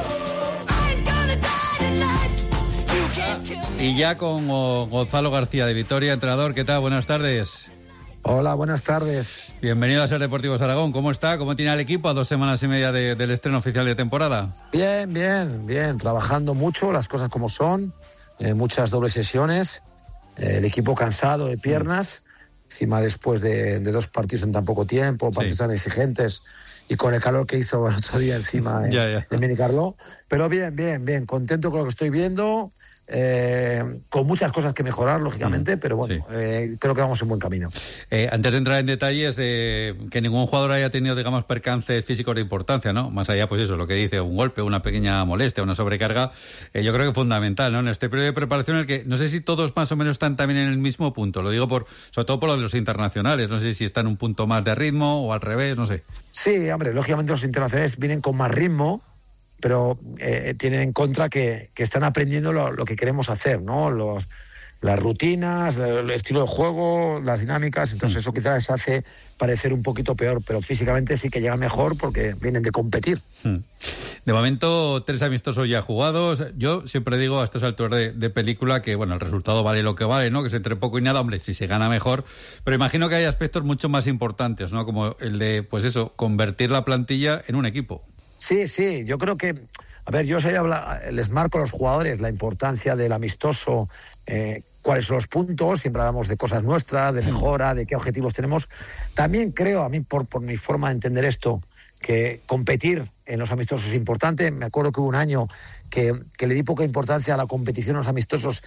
Y ya con Gonzalo García de Vitoria, entrenador. ¿Qué tal? Buenas tardes. Hola, buenas tardes. Bienvenido a Ser Deportivos Aragón. ¿Cómo está? ¿Cómo tiene el equipo a 2 semanas y media del estreno oficial de temporada? Bien. Trabajando mucho, las cosas como son. Muchas dobles sesiones. El equipo cansado de piernas. Encima después de 2 partidos en tan poco tiempo, partidos tan exigentes. Y con el calor que hizo el otro día encima en Minicarlo. Pero bien. Contento con lo que estoy viendo. Con muchas cosas que mejorar, lógicamente, pero bueno, creo que vamos en buen camino. Antes de entrar en detalles de que ningún jugador haya tenido, digamos, percances físicos de importancia, ¿no? Más allá, pues eso, lo que dice, un golpe, una pequeña molestia, una sobrecarga, yo creo que es fundamental, ¿no? En este periodo de preparación en el que no sé si todos más o menos están también en el mismo punto, lo digo sobre todo por lo de los internacionales, no sé si están un punto más de ritmo o al revés, no sé. Sí, hombre, lógicamente los internacionales vienen con más ritmo, pero tienen en contra que están aprendiendo lo que queremos hacer, ¿no? Las rutinas, el estilo de juego, las dinámicas, entonces eso quizás les hace parecer un poquito peor, pero físicamente sí que llegan mejor porque vienen de competir. De momento, 3 amistosos ya jugados. Yo siempre digo a estas alturas de película que, bueno, el resultado vale lo que vale, ¿no? Que es entre poco y nada, hombre, si se gana mejor, pero imagino que hay aspectos mucho más importantes, ¿no? Como el de, pues eso, convertir la plantilla en un equipo. Sí, yo creo que, a ver, yo les marco a los jugadores la importancia del amistoso, cuáles son los puntos, siempre hablamos de cosas nuestras, de mejora, de qué objetivos tenemos. También creo, a mí por mi forma de entender esto, que competir en los amistosos es importante. Me acuerdo que hubo un año que le di poca importancia a la competición en los amistosos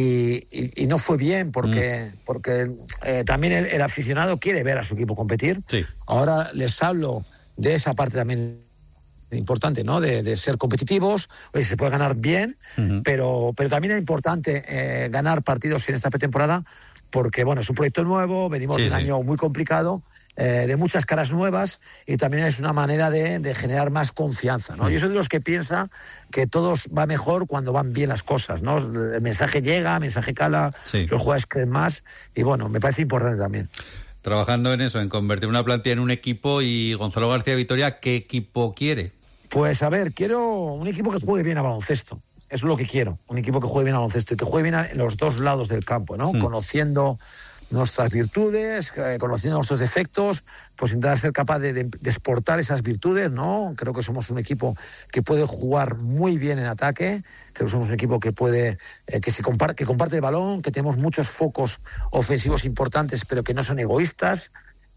y no fue bien porque también el aficionado quiere ver a su equipo competir. Sí. Ahora les hablo de esa parte también importante, ¿no? De ser competitivos. Oye, se puede ganar bien, pero también es importante ganar partidos en esta pretemporada porque, bueno, es un proyecto nuevo, venimos de un año muy complicado, de muchas caras nuevas, y también es una manera de generar más confianza, ¿no? Yo soy de los que piensa que todo va mejor cuando van bien las cosas, ¿no? El mensaje llega, el mensaje cala, los jugadores creen más, y bueno, me parece importante también. Trabajando en eso, en convertir una plantilla en un equipo, y Gonzalo García Vitoria, ¿qué equipo quiere? Pues a ver, quiero un equipo que juegue bien a baloncesto. Eso es lo que quiero, un equipo que juegue bien a baloncesto y que juegue bien en los dos lados del campo, ¿no? Conociendo nuestras virtudes, conociendo nuestros defectos, pues intentar ser capaz de exportar esas virtudes, ¿no? Creo que somos un equipo que puede jugar muy bien en ataque, creo que somos un equipo que puede, que comparte el balón, que tenemos muchos focos ofensivos importantes, pero que no son egoístas.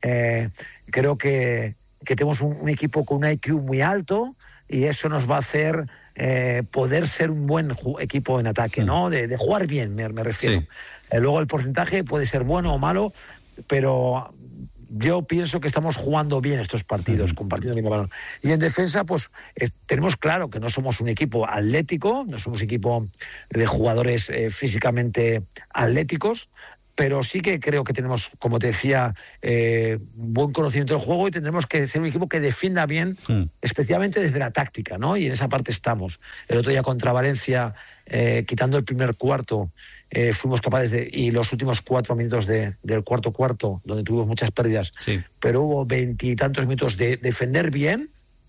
Creo que tenemos un equipo con un IQ muy alto, y eso nos va a hacer poder ser un buen equipo en ataque, ¿no? De jugar bien, me refiero. Sí. Luego el porcentaje puede ser bueno o malo, pero yo pienso que estamos jugando bien estos partidos, compartiendo bien el balón. Y en defensa, pues tenemos claro que no somos un equipo atlético, no somos un equipo de jugadores físicamente atléticos, pero sí que creo que tenemos, como te decía, buen conocimiento del juego, y tendremos que ser un equipo que defienda bien, especialmente desde la táctica, ¿no? Y en esa parte estamos. El otro día contra Valencia, quitando el primer cuarto, fuimos capaces y los últimos 4 minutos del cuarto, donde tuvimos muchas pérdidas, pero hubo 20 y tantos minutos de defender bien,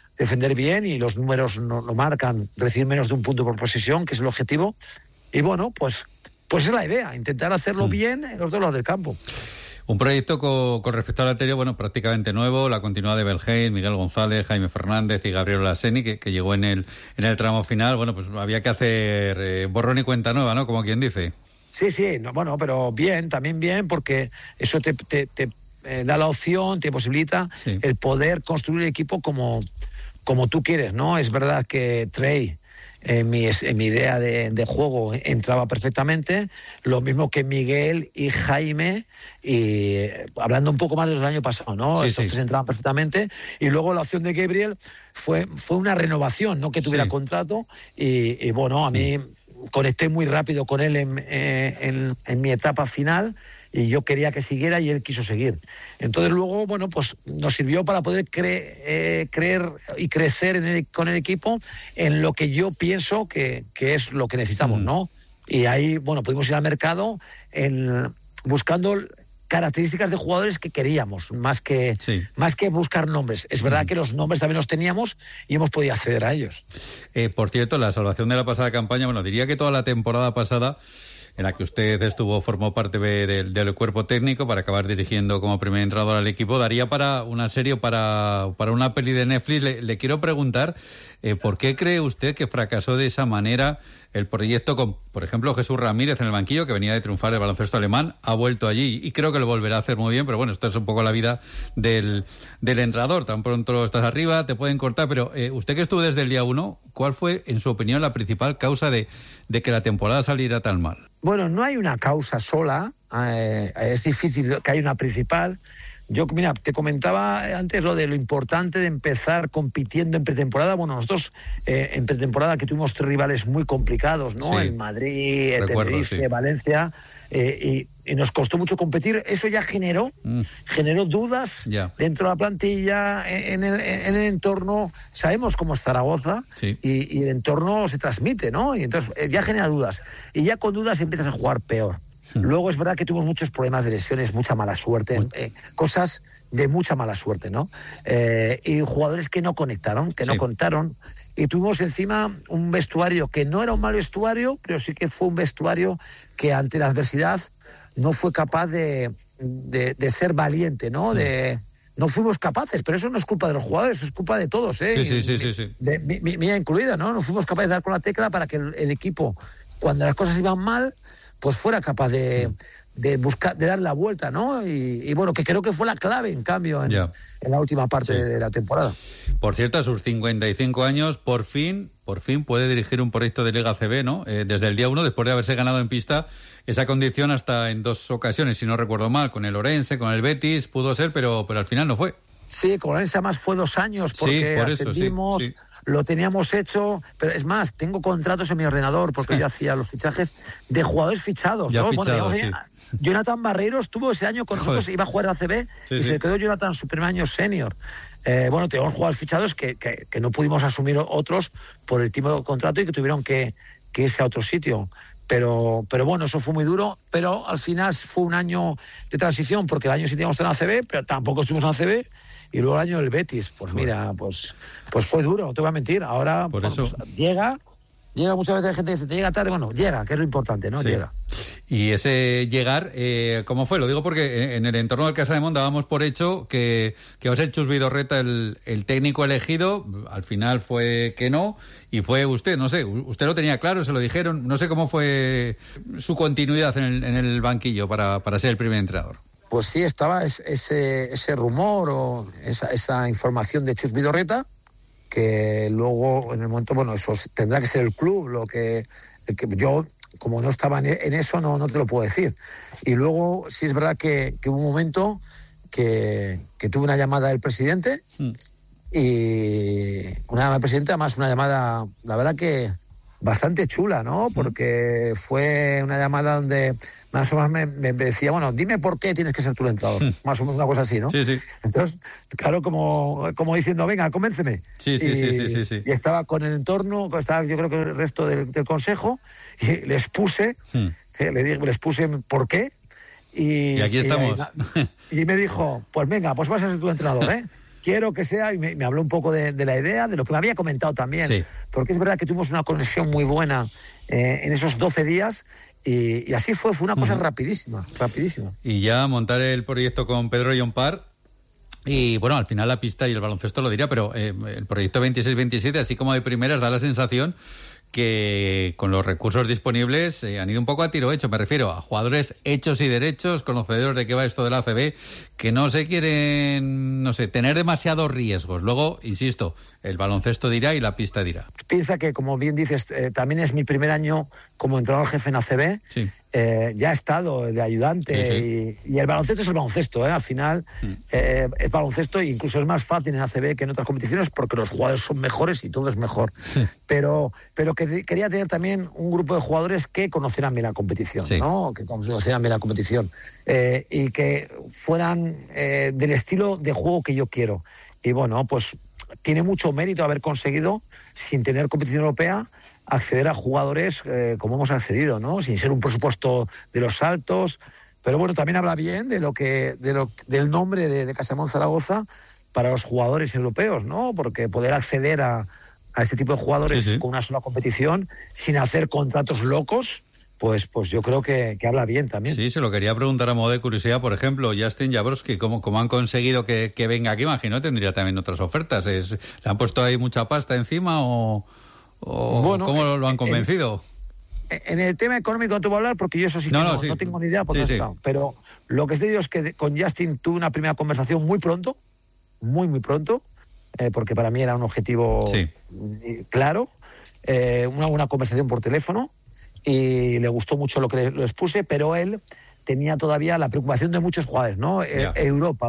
y los números no marcan, recibir menos de un punto por posesión, que es el objetivo. Y bueno, pues es la idea, intentar hacerlo bien en los dos lados del campo. Un proyecto con respecto al anterior, bueno, prácticamente nuevo, la continuidad de Belhey, Miguel González, Jaime Fernández y Gabriel Laseni, que llegó en el tramo final. Bueno, pues había que hacer borrón y cuenta nueva, ¿no? Como quien dice. Sí, no, bueno, pero bien, también bien, porque eso te da la opción, te posibilita el poder construir el equipo como tú quieres, ¿no? Es verdad que Trey, en mi idea de juego, entraba perfectamente, lo mismo que Miguel y Jaime, y hablando un poco más de los del año pasado, ¿no? Estos tres entraban perfectamente, y luego la opción de Gabriel fue una renovación, no que tuviera contrato, y bueno, a mí conecté muy rápido con él en mi etapa final, y yo quería que siguiera y él quiso seguir. Entonces luego, bueno, pues nos sirvió para poder creer y crecer con el equipo en lo que yo pienso que es lo que necesitamos, ¿no? Y ahí, bueno, pudimos ir al mercado buscando características de jugadores que queríamos, más que buscar nombres. Es verdad que los nombres también los teníamos y hemos podido acceder a ellos. Por cierto, la salvación de la pasada campaña, bueno, diría que toda la temporada pasada, en la que usted formó parte del cuerpo técnico para acabar dirigiendo como primer entrenador al equipo, daría para una serie, para una peli de Netflix. Le quiero preguntar, ¿por qué cree usted que fracasó de esa manera el proyecto con, por ejemplo, Jesús Ramírez en el banquillo, que venía de triunfar el baloncesto alemán, ha vuelto allí y creo que lo volverá a hacer muy bien, pero bueno, esto es un poco la vida del entrenador. Tan pronto estás arriba, te pueden cortar, pero usted que estuvo desde el día 1, ¿cuál fue, en su opinión, la principal causa de que la temporada saliera tan mal? Bueno, no hay una causa sola, es difícil que haya una principal. Yo, mira, te comentaba antes lo importante de empezar compitiendo en pretemporada. Bueno, nosotros en pretemporada, que tuvimos 3 rivales muy complicados, ¿no? En Madrid, Tenerife, Valencia, y nos costó mucho competir. Eso ya generó dudas dentro de la plantilla, en el entorno. Sabemos cómo es Zaragoza y el entorno se transmite, ¿no? Y entonces ya genera dudas. Y ya con dudas empiezas a jugar peor. Luego es verdad que tuvimos muchos problemas de lesiones, mucha mala suerte, cosas de mucha mala suerte, ¿no? Y jugadores que no conectaron, no contaron. Y tuvimos encima un vestuario que no era un mal vestuario, pero sí que fue un vestuario que ante la adversidad no fue capaz de ser valiente, ¿no? No fuimos capaces, pero eso no es culpa de los jugadores, eso es culpa de todos, ¿eh? Sí. Mía incluida, ¿no? No fuimos capaces de dar con la tecla para que el equipo, cuando las cosas iban mal, pues fuera capaz de buscar, de dar la vuelta, ¿no? Y bueno, que creo que fue la clave, en cambio, en la última parte de la temporada. Por cierto, a sus 55 años, por fin puede dirigir un proyecto de Liga ACB, ¿no? Desde el día 1, después de haberse ganado en pista esa condición hasta en 2 ocasiones, si no recuerdo mal, con el Orense, con el Betis, pudo ser, pero al final no fue. Sí, con Orense además fue 2 años, porque por eso, ascendimos, lo teníamos hecho, pero es más, tengo contratos en mi ordenador, porque yo hacía los fichajes de jugadores fichados, ¿no? Jonathan Barreiro estuvo ese año con nosotros, iba a jugar a ACB y se quedó Jonathan su primer año senior. Bueno, teníamos jugadores fichados que no pudimos asumir otros por el tipo de contrato y que tuvieron que irse a otro sitio. Pero bueno, eso fue muy duro, pero al final fue un año de transición, porque el año sí teníamos en ACB, pero tampoco estuvimos en ACB, y luego el año del Betis, pues mira, pues fue duro, no te voy a mentir. Ahora pues llega muchas veces, la gente dice, te llega tarde, bueno, llega, que es lo importante, ¿no? Llega. Y ese llegar, ¿cómo fue? Lo digo porque en el entorno del Casa de Mon dábamos por hecho que va a ser Chus Vidorreta el técnico elegido. Al final fue que no, y fue usted, no sé, usted lo tenía claro, se lo dijeron, no sé cómo fue su continuidad en el banquillo para ser el primer entrenador. Pues sí, estaba ese rumor o esa información de Chus Vidorreta, que luego en el momento, bueno, eso tendrá que ser el club, el que yo, como no estaba en eso, no te lo puedo decir. Y luego sí es verdad que hubo un momento que tuve una llamada del presidente, y una llamada del presidente, además una llamada, la verdad que bastante chula, ¿no? Porque fue una llamada donde más o menos me decía, bueno, dime por qué tienes que ser tú el entrenador. Más o menos una cosa así, ¿no? Sí. Entonces, claro, como diciendo, venga, convénceme. Sí. Y estaba con el entorno, estaba yo creo que el resto del consejo, y les puse, les puse por qué. Y aquí estamos. Y me dijo, pues venga, pues vas a ser tu entrenador, ¿eh? Quiero que sea, y me habló un poco de la idea, de lo que me había comentado también, porque es verdad que tuvimos una conexión muy buena en esos 12 días, y así fue una cosa rapidísima. Y ya montar el proyecto con Pedro Llompart, y bueno, al final la pista y el baloncesto lo diría, pero el proyecto 26-27, así como de primeras, da la sensación que con los recursos disponibles han ido un poco a tiro hecho. Me refiero a jugadores hechos y derechos, conocedores de qué va esto de la ACB, que no se quieren, tener demasiados riesgos. Luego, insisto, el baloncesto dirá y la pista dirá. Piensa que, como bien dices, también es mi primer año como entrenador jefe en ACB. Sí. Ya he estado de ayudante, y el baloncesto es el baloncesto, al final es baloncesto, e incluso es más fácil en ACB que en otras competiciones, porque los jugadores son mejores y todo es mejor. Pero que quería tener también un grupo de jugadores que conocieran bien la competición, ¿no? Que conocieran bien la competición, y que fueran del estilo de juego que yo quiero. Y bueno, pues tiene mucho mérito haber conseguido, sin tener competición europea, acceder a jugadores como hemos accedido, ¿no? Sin ser un presupuesto de los altos, pero bueno, también habla bien del nombre de Casa de Mon Zaragoza para los jugadores europeos, ¿no? Porque poder acceder a este tipo de jugadores con una sola competición, sin hacer contratos locos, pues yo creo que habla bien también. Sí, se lo quería preguntar a modo de curiosidad, por ejemplo, Justin Jabrowski, ¿cómo han conseguido que venga aquí? Imagino tendría también otras ofertas. ¿Le han puesto ahí mucha pasta encima o bueno, cómo lo han convencido? En el tema económico no te voy a hablar, porque yo eso sí que no tengo ni idea, porque no he estado. Pero lo que te digo es que con Justin tuve una primera conversación muy pronto, muy pronto, porque para mí era un objetivo claro, una conversación por teléfono, y le gustó mucho lo que les puse, pero él tenía todavía la preocupación de muchos jugadores, ¿no? Europa.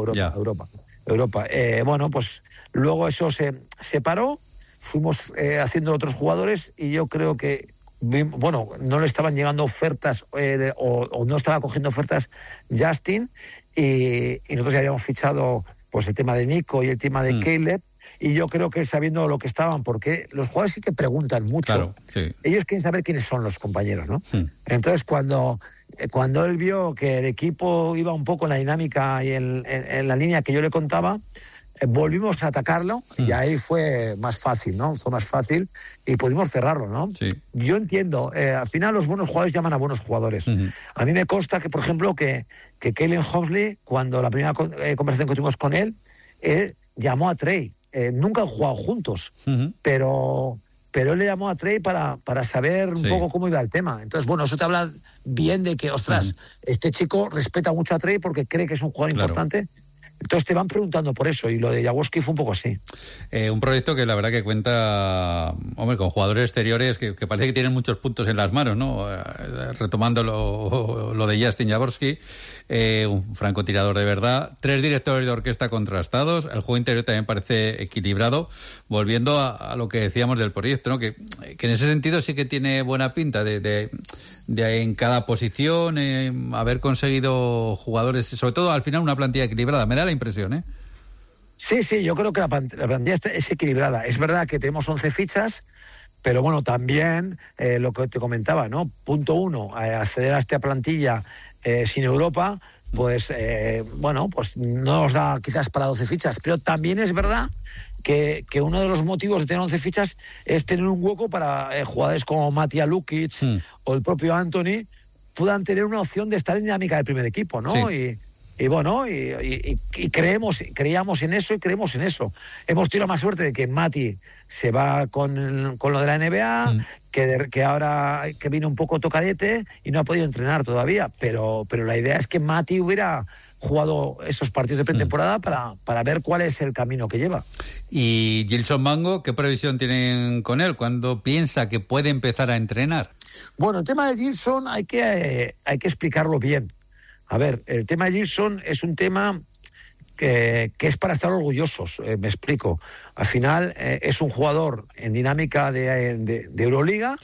Bueno, pues luego eso se paró, fuimos haciendo otros jugadores, y yo creo que, bueno, no le estaban llegando ofertas o no estaba cogiendo ofertas Justin, y nosotros ya habíamos fichado pues el tema de Nico y el tema de Caleb, y yo creo que sabiendo lo que estaban, porque los jugadores sí que preguntan mucho, ellos quieren saber quiénes son los compañeros, ¿no? Entonces cuando él vio que el equipo iba un poco en la dinámica y en la línea que yo le contaba, volvimos a atacarlo, y ahí fue más fácil, ¿no? Fue más fácil y pudimos cerrarlo, ¿no? Yo entiendo, al final los buenos jugadores llaman a buenos jugadores. A mí me consta que, por ejemplo, que Kalen Homsley, cuando la primera conversación que tuvimos con él llamó a Trey. Nunca han jugado juntos, pero pero él le llamó a Trey para saber un poco cómo iba el tema. Entonces, bueno, eso te habla bien de que, ostras, este chico respeta mucho a Trey porque cree que es un jugador importante. Entonces te van preguntando por eso, y lo de Jaworski fue un poco así. Un proyecto que la verdad que cuenta, hombre, con jugadores exteriores que parece que tienen muchos puntos en las manos, ¿no? Retomando lo de Justin Jaworski, un francotirador de verdad, 3 directores de orquesta contrastados, el juego interior también parece equilibrado, volviendo a lo que decíamos del proyecto, ¿no? Que en ese sentido sí que tiene buena pinta de en cada posición, haber conseguido jugadores, sobre todo al final una plantilla equilibrada, me da la impresión, ¿eh? Sí, yo creo que la plantilla es equilibrada. Es verdad que tenemos 11 fichas, pero bueno, también lo que te comentaba, ¿no? Punto 1, acceder a esta plantilla sin Europa, pues bueno, pues no nos da quizás para 12 fichas, pero también es verdad que uno de los motivos de tener 11 fichas es tener un hueco para jugadores como Matija Lukic o el propio Anthony puedan tener una opción de estar en dinámica del primer equipo, ¿no? Sí. Y bueno, y creíamos en eso y creemos en eso. Hemos tenido la más suerte de que Mati se va con lo de la NBA, que ahora que vino un poco tocadete y no ha podido entrenar todavía, pero la idea es que Mati hubiera jugado esos partidos de pretemporada para ver cuál es el camino que lleva. ¿Y Gilson Mango, qué previsión tienen con él? ¿Cuándo piensa que puede empezar a entrenar? Bueno, el tema de Gilson hay que explicarlo bien. A ver, el tema de Gilson es un tema que es para estar orgullosos, me explico. Al final es un jugador en dinámica de Euroliga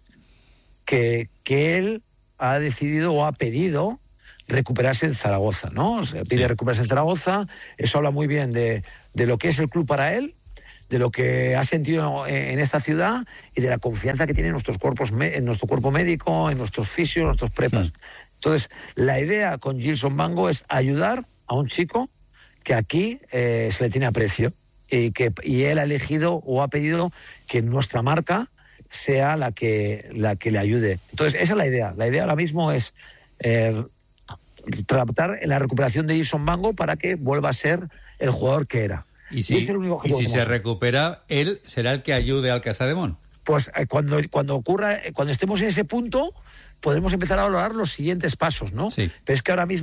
que él ha decidido o ha pedido recuperarse en Zaragoza, ¿no? Se pide recuperarse en Zaragoza, eso habla muy bien de lo que es el club para él, de lo que ha sentido en esta ciudad y de la confianza que tiene en nuestros cuerpos, en nuestro cuerpo médico, en nuestros fisios, en nuestros prepas. Entonces, la idea con Gilson Mango es ayudar a un chico que aquí se le tiene aprecio y él ha elegido o ha pedido que nuestra marca sea la que le ayude. Entonces, esa es la idea. La idea ahora mismo es tratar en la recuperación de Gilson Mango para que vuelva a ser el jugador que era. Y si se recupera, él será el que ayude al Casademón. Pues cuando ocurra, cuando estemos en ese punto, podremos empezar a valorar los siguientes pasos, ¿no? Sí. Pero es que ahora mismo